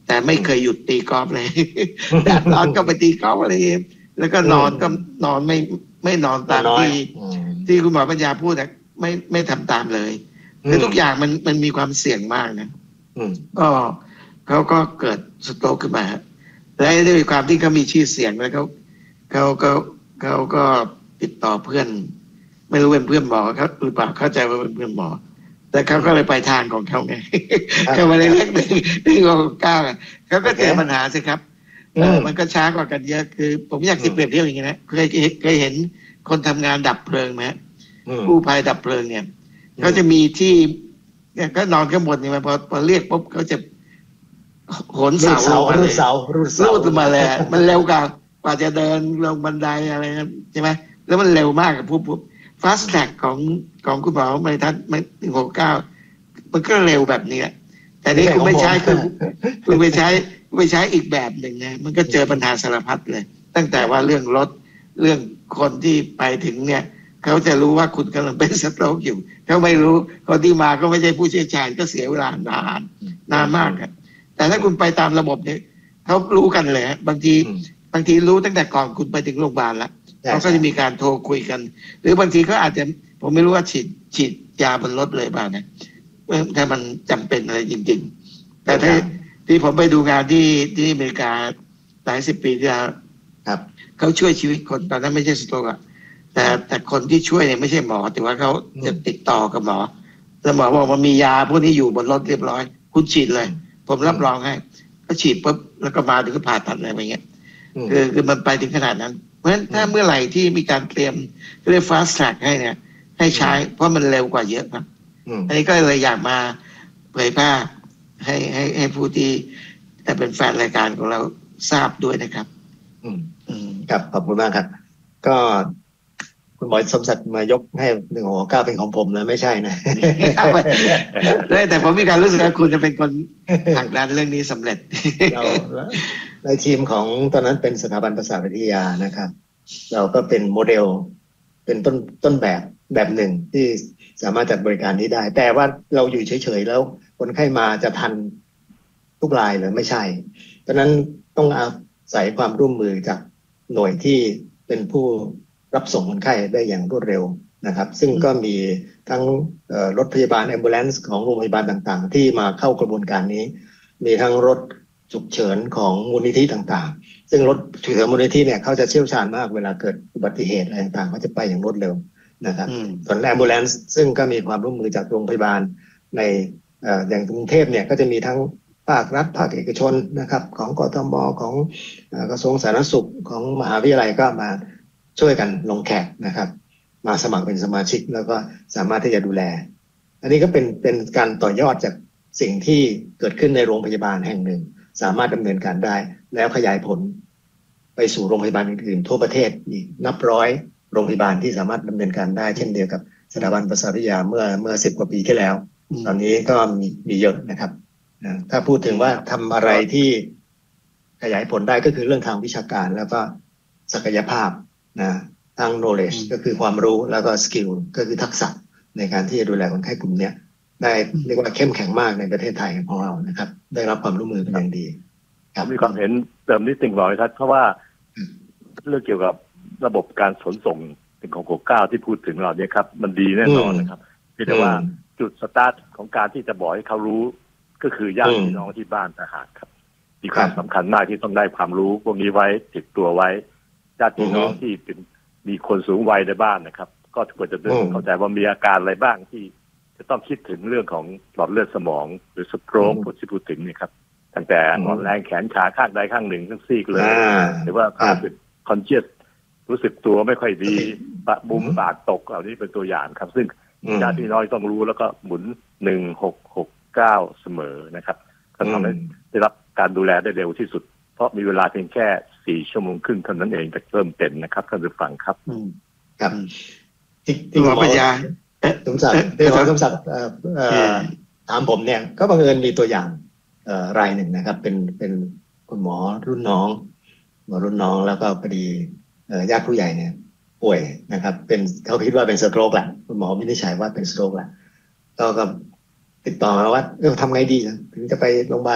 แต่ไม่เคยหยุดตีกอล์ฟเลยแดดร้อนก็ไปตีกอล์ฟอะไรแล้วก็นอนก็นอนไม่ไม่นอนตามที่ที่คุณหมอปัญญาพูดนะไม่ไม่ทำตามเลยคือทุกอย่างมันมันมีความเสี่ยงมากนะก็เขาก็เกิดสโตรกขึ้นมาและด้วยความที่เขามีชื่อเสียงแล้วเขาเขาเขาเขาก็ติดต่อเพื่อนไม่รู้เป็นเพื่อนหมอเขาหรือเปล่าเข้าใจว่าเป็นเพื่อนหมอแต่เขาก็เลยไปทางของเขาไงเขาไม่ได้เลือกหนึ่งหนึ่งของเก้าเขาก็เจอปัญหาสิครับเออมันก็ช้ากว่ากันเยอะคือผมอยากจะเปรียบเทียบอย่างนี้นะเคยเคยเห็นคนทำงานดับเพลิงไหมกู้ภัยดับเพลิงเนี่ยเขาจะมีที่เนี่ยก็นอนข้างบนเนี่ยพอพอเรียกปุ๊บเขาจะโหนเสาลงมาเลยรูดลงมาเลยมันเร็วกว่ากว่าจะเดินลงบันไดอะไรใช่ไหมแล้วมันเร็วมากกับปุ๊บปุ๊บฟาสต์แท็กของของคุณหมอไม่ทันไม่หนึ่งหกเก้ามันก็เร็วแบบนี้แต่นี่คุณไม่ใช้คือคุณไปใช้ไปใช้อีกแบบหนึ่งนะมันก็เจอปัญหาสารพัดเลยตั้งแต่ว่าเรื่องรถเรื่องคนที่ไปถึงเนี่ยเขาจะรู้ว่าคุณกำลังเป็นสโตรกอยู่เขาไม่รู้คนที่มาก็ไม่ใช่ผู้เชี่ยวชาญก็เสียเวลานานนานมากครับแต่ถ้าคุณไปตามระบบเนี่ยเขารู้กันเลยบางทีบางทีรู้ตั้งแต่ก่อนคุณไปถึงโรงพยาบาลแล้วเขาก็จะมีการโทรคุยกันหรือบางทีเขาอาจจะผมไม่รู้ว่าฉีดฉีดยาบนรถเลยบ้างนะถ้ามันจำเป็นอะไรจริงๆแต่ถ้าที่ผมไปดูงานที่ที่อเมริกาหลายสิบปีที่แล้วครับเขาช่วยชีวิตคนตอนนั้นไม่ใช่สโตรกอะแต่แต่คนที่ช่วยเนี่ยไม่ใช่หมอแต่ว่าเขาจะติดต่อกับหมอแล้วหมอบอกว่ามียาพวกนี้อยู่บนรถเรียบร้อยคุณฉีดเลยผมรับรองให้ก็ฉีดปุ๊บแล้วก็มาถึงก็ผ่าตัดอะไรอย่างเงี้ยคือคือมันไปถึงขนาดนั้นเพราะฉะนั้นถ้าเมื่อไหร่ที่มีการเตรียมเรียก fast track ให้เนี่ยให้ใช้เพราะมันเร็วกว่าเยอะครับอันนี้ก็เลยอยากมาเผยแพร่ให้ให้ให้ผู้ที่เป็นแฟนรายการของเราทราบด้วยนะครับอืมอืมครับขอบคุณมากครับก็คุณหมอสมศักดิ์มายกให้หนึ่งหกเก้าเป็นของผมนะไม่ใช่นะแต่ผมมีการรู้สึกว่าคุณจะเป็นคนผลักดันเรื่องนี้สำเร็จเราในทีมของตอนนั้นเป็นสถาบันประสาทวิทยานะครับเราก็เป็นโมเดลเป็นต้นต้นแบบแบบหนึ่งที่สามารถจัดบริการนี้ได้แต่ว่าเราอยู่เฉยๆแล้วคนไข้มาจะทันทุกรายหรือไม่ใช่ดังนั้นต้องอาศัยความร่วมมือจากหน่วยที่เป็นผู้รับส่งคนไข้ได้อย่างรวดเร็วนะครับซึ่งก็มีทั้งรถพยาบาล ambulance ของโรงพยาบาลต่างๆที่มาเข้ากระบวนการนี้มีทั้งรถฉุกเฉินของมูลนิธิต่างๆซึ่งรถฉุกเฉินมูลนิธิเนี่ยเขาจะเชี่ยวชาญมากเวลาเกิดอุบัติเหตุอะไรต่างๆเขาจะไปอย่างรวดเร็วนะครับส่วน ambulance ซึ่งก็มีความร่วมมือจากโรงพยาบาลในอย่างกรุงเทพเนี่ยก็จะมีทั้งภาครัฐภาคเอกชนนะครับของกทมของกระทรวงสาธารณสุขของมหาวิทยาลัยก็มาช่วยกันลงแขกนะครับมาสมัครเป็นสมาชิกแล้วก็สามารถที่จะดูแลอันนี้ก็เป็นเป็นการต่อยอดจากสิ่งที่เกิดขึ้นในโรงพยาบาลแห่งหนึ่งสามารถดำเนินการได้แล้วขยายผลไปสู่โรงพยาบาลอื่นๆทั่วประเทศอีกนับร้อยโรงพยาบาลที่สามารถดำเนินการได้เช่นเดียวกับสถาบันประสาทวิทยาเมื่อเมื่อสิบกว่าปีที่แล้วตอนนี้ก็มีมีเยอะนะครับถ้าพูดถึงว่าทำอะไรที่ขยายผลได้ก็คือเรื่องทางวิชาการแล้วก็ศักยภาพนะทาง knowledge ก็คือความรู้แล้วก็ skill ก็คือทักษะในการที่จะดูแลคนไข้กลุ่มนี้ได้เรียกว่าเข้มแข็งมากในประเทศไทยของเรานะครับได้รับความร่วมมือเป็นอย่างดีครับมีความเห็นเติมนิดนึงหน่อยครับเพราะว่าเรื่องเกี่ยวกับระบบการขนส่งเป็นของโคเก้าที่พูดถึงเราเนี่ยครับมันดีแน่นอนนะครับแต่ว่าจุดสตาร์ทของการที่จะบอกให้เขารู้ก็คือญาติพี่น้องที่บ้านต่างหากครับมีความสำคัญมากที่ต้องได้ความรู้พวกนี้ไว้ติดตัวไว้ญาติพี่น้องที่เป็นมีคนสูงวัยในบ้านนะครับก็ควรจะเข้าใจว่ามีอาการอะไรบ้างที่จะต้องคิดถึงเรื่องของหลอดเลือดสมองหรือสโตรกที่พูดถึงนี่ครับตั้งแต่อ่อนแรงแขนขาข้างใดข้างหนึ่งทั้งซีกเลยหรือว่าความรู้สึกคอนเชียสรู้สึกตัวไม่ค่อยดีปะบุ้มปากตกเหล่านี้เป็นตัวอย่างครับซึ่งญาติพี่น้องต้องรู้แล้วก็หมุนหนึ่งหกหกเก้าเสมอนะครับก็ทำให้ได้รับการดูแลได้เร็วที่สุดเพราะมีเวลาเพียงแค่สี่ชั่วโมงครึ่งเท่านั้นเองจะเริ่มเป็นนะครับท่านผู้ฟังครับครับที่หมอปัญญาสมศักดิ์ที่หมอสมศักดิ์ถามผมเนี่ยก็บังเอิญมีตัวอย่างรายหนึ่งนะครับเป็นเป็นคุณหมอรุ่นน้องหมอรุ่นน้องแล้วก็พอดีญาติผู้ใหญ่เนี่ยป่วยนะครับเป็นเขาคิดว่าเป็นสโตรกแหละคุณหมอวินิจฉัยว่าเป็นสโตรกแหละก็ก็ติดต่อมาว่าเออทำไงดีถึงจะไปโรงพยาบาล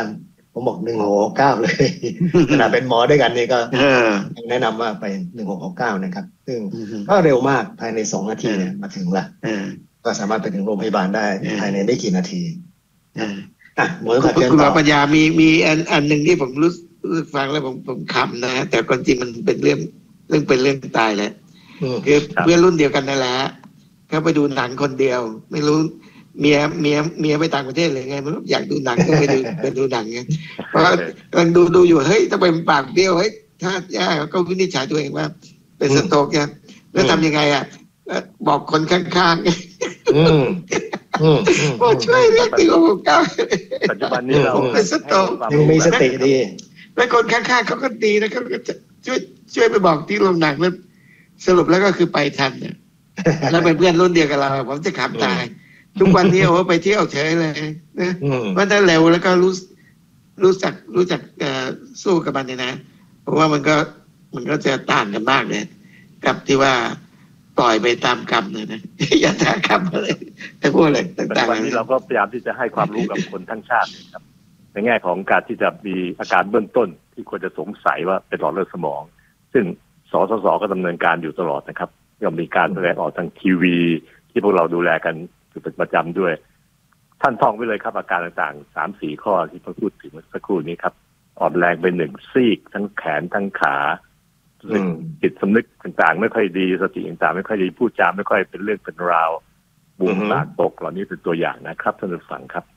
ผมบอกหนึ่งหกหกเก้าเลยขณะเป็นหมอด้วยกันนี่ก็แนะนำว่าไปหนึ่งหกหกเก้านะครับซึ่งก็เร็วมากภายในสองนาทีเนี่ยมาถึงละก็สามารถไปถึงโรงพยาบาลได้ภายในไม่กี่นาทีอ่ะหมอสักดิ์คุณหมอปัญญามีมีอันอันหนึ่งที่ผมรู้สึกฟังแล้วผมผมขำนะแต่ความจริงมันเป็นเรื่องเรื่องเป็นเรื่องตายแหละคือเพื่อนรุ่นเดียวกันนั่นแหละเขาไปดูหนังคนเดียวไม่รู้เมียเมียเมียไปต่างประเทศเลยไงมันอยากดูหนังก็ไปดูไปดูหนังไงเพราะกำลังดูดูอยู่เฮ้ยถ้าเป็นปากเบี้ยวเฮ้ยถ้าย่าก็วินิจฉัยตัวเองว่าเป็นสโตรกเนี่ยแล้วทำยังไงอ่ะบอกคนข้างๆบอกช่วยเรียกติโอเก้าปัจจุบันนี้เราเป็นสโตรกยังมีสติดีแล้วคนข้างๆเขาก็ดีนะเขาก็ช่วยช่วยไปบอกที่โรงหนังแล้วสรุปแล้วก็คือไปทันเนี่ยแล้วเป็นเพื่อนรุ่นเดียวกับเราผมจะขำตายทุกวันนี้โอ้ไปเที่ยวเฉยเลยนะว่าถ้าเร็วแล้วก็รู้รู้จักรู้จักสู้กับมันเนี่ยนะเพราะว่ามันก็มันก็จะต่างกันมากเลยกับที่ว่าปล่อยไปตามกรรมเลยนะอย่าท้ากรรมอะไรแต่พวกอะไรต่างๆวันนี้เราก็พยายามที่จะให้ความรู้กับคนทั้งชาติครับในแง่ของการที่จะมีอาการเบื้องต้นที่ควรจะสงสัยว่าเป็นหลอดเลือดสมองซึ่งสสสก็ดำเนินการอยู่ตลอดนะครับย่อมมีการแสดงออกทางทีวีที่พวกเราดูแลกันอยู่เป็นประจำด้วยท่านท่องไว้เลยครับอาการต่างๆ สามสี่ ข้อที่พูดถึงเมื่อสักครู่นี้ครับอ่อนแรงไปหนึ่งซีกทั้งแขนทั้งขาจิตสำนึกต่างๆไม่ค่อยดีสติต่างๆไม่ค่อยดีพูดจาไม่ค่อยเป็นเรื่องเป็นราวบุมปากตกเหล่านี้เป็นตัวอย่างนะครับท่านผู้ฟังครับ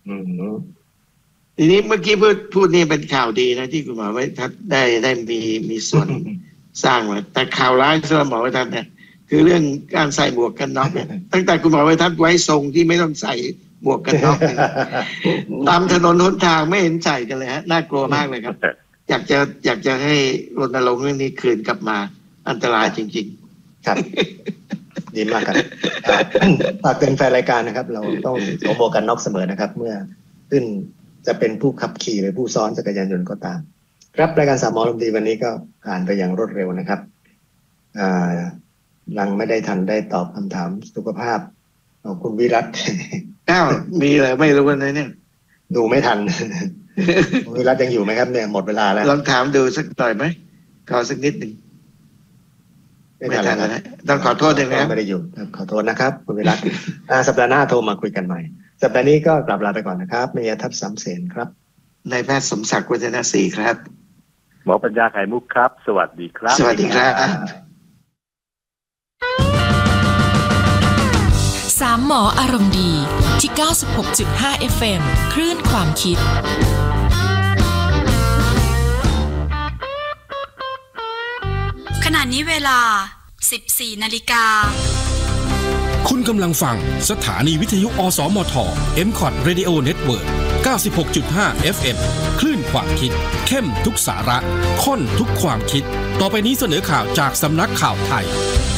ทีนี้เมื่อกี้พูดพูดนี่เป็นข่าวดีนะที่คุณหมอไว้ทัดได้ได้มีมีส่วนสร้างมาแต่ข่าวร้ายสำหรับหมอไว้ทัดเนี่ยคือเรื่องการใส่หมวกกันน็อกเนี่ยตั้งแต่คุณหมอไว้ทัดไว้ทรงที่ไม่ต้องใส่หมวกกันน็อกตามถนนหนทางไม่เห็นใส่กันเลยฮะน่ากลัวมากเลยครับอยากจะอยากจะให้รณรงค์เรื่องนี้คืนกลับมาอันตรายจริงๆครับดีมากครับฝากเตือนแฟนรายการนะครับเราต้องสวมหมวกกันน็อกเสมอนะครับเมื่อขึ้นจะเป็นผู้ขับขี่หรือผู้ซ้อนจักรยานยนต์ก็ตามครับรายการสามหมอลมดีวันนี้ก็ผ่านไปอย่างรวดเร็วนะครับอ่ายังไม่ได้ทันได้ตอบคำถามสุขภาพของคุณวิรัตอ้าวมีอะไรไม่รู้วันไหนเนี่ยดูไม่ทันคุณวิรัตยังอยู่ไหมครับเนี่ยหมดเวลาแล้วลองถามดูสักหน่อยไหมขอสักนิดหนึ่งไม่ทันแล้วต้องขอโทษด้วยนะไม่ได้อยู่ขอโทษนะครับคุณวิรัตสัปดาห์หน้าโทรมาคุยกันใหม่สัปดาห์นี้ก็กลับลาไปก่อนนะครับเมียทัพสามเสนครับนายแพทย์สมศักดิ์วัฒนศรีครับหมอปัญญาไข่มุกครับสวัสดีครับสวัสดีครับสามหมออารมณ์ดีที่ เก้าสิบหกจุดห้า เอฟ เอ็ม คลื่นความคิดขณะนี้เวลา สิบสี่ นาฬิกาคุณกำลังฟังสถานีวิทยุอสมท เอ็ม คอท Radio Network เก้าสิบหกจุดห้า เอฟ เอ็ม คลื่นความคิดเข้มทุกสาระข้นทุกความคิดต่อไปนี้เสนอข่าวจากสำนักข่าวไทย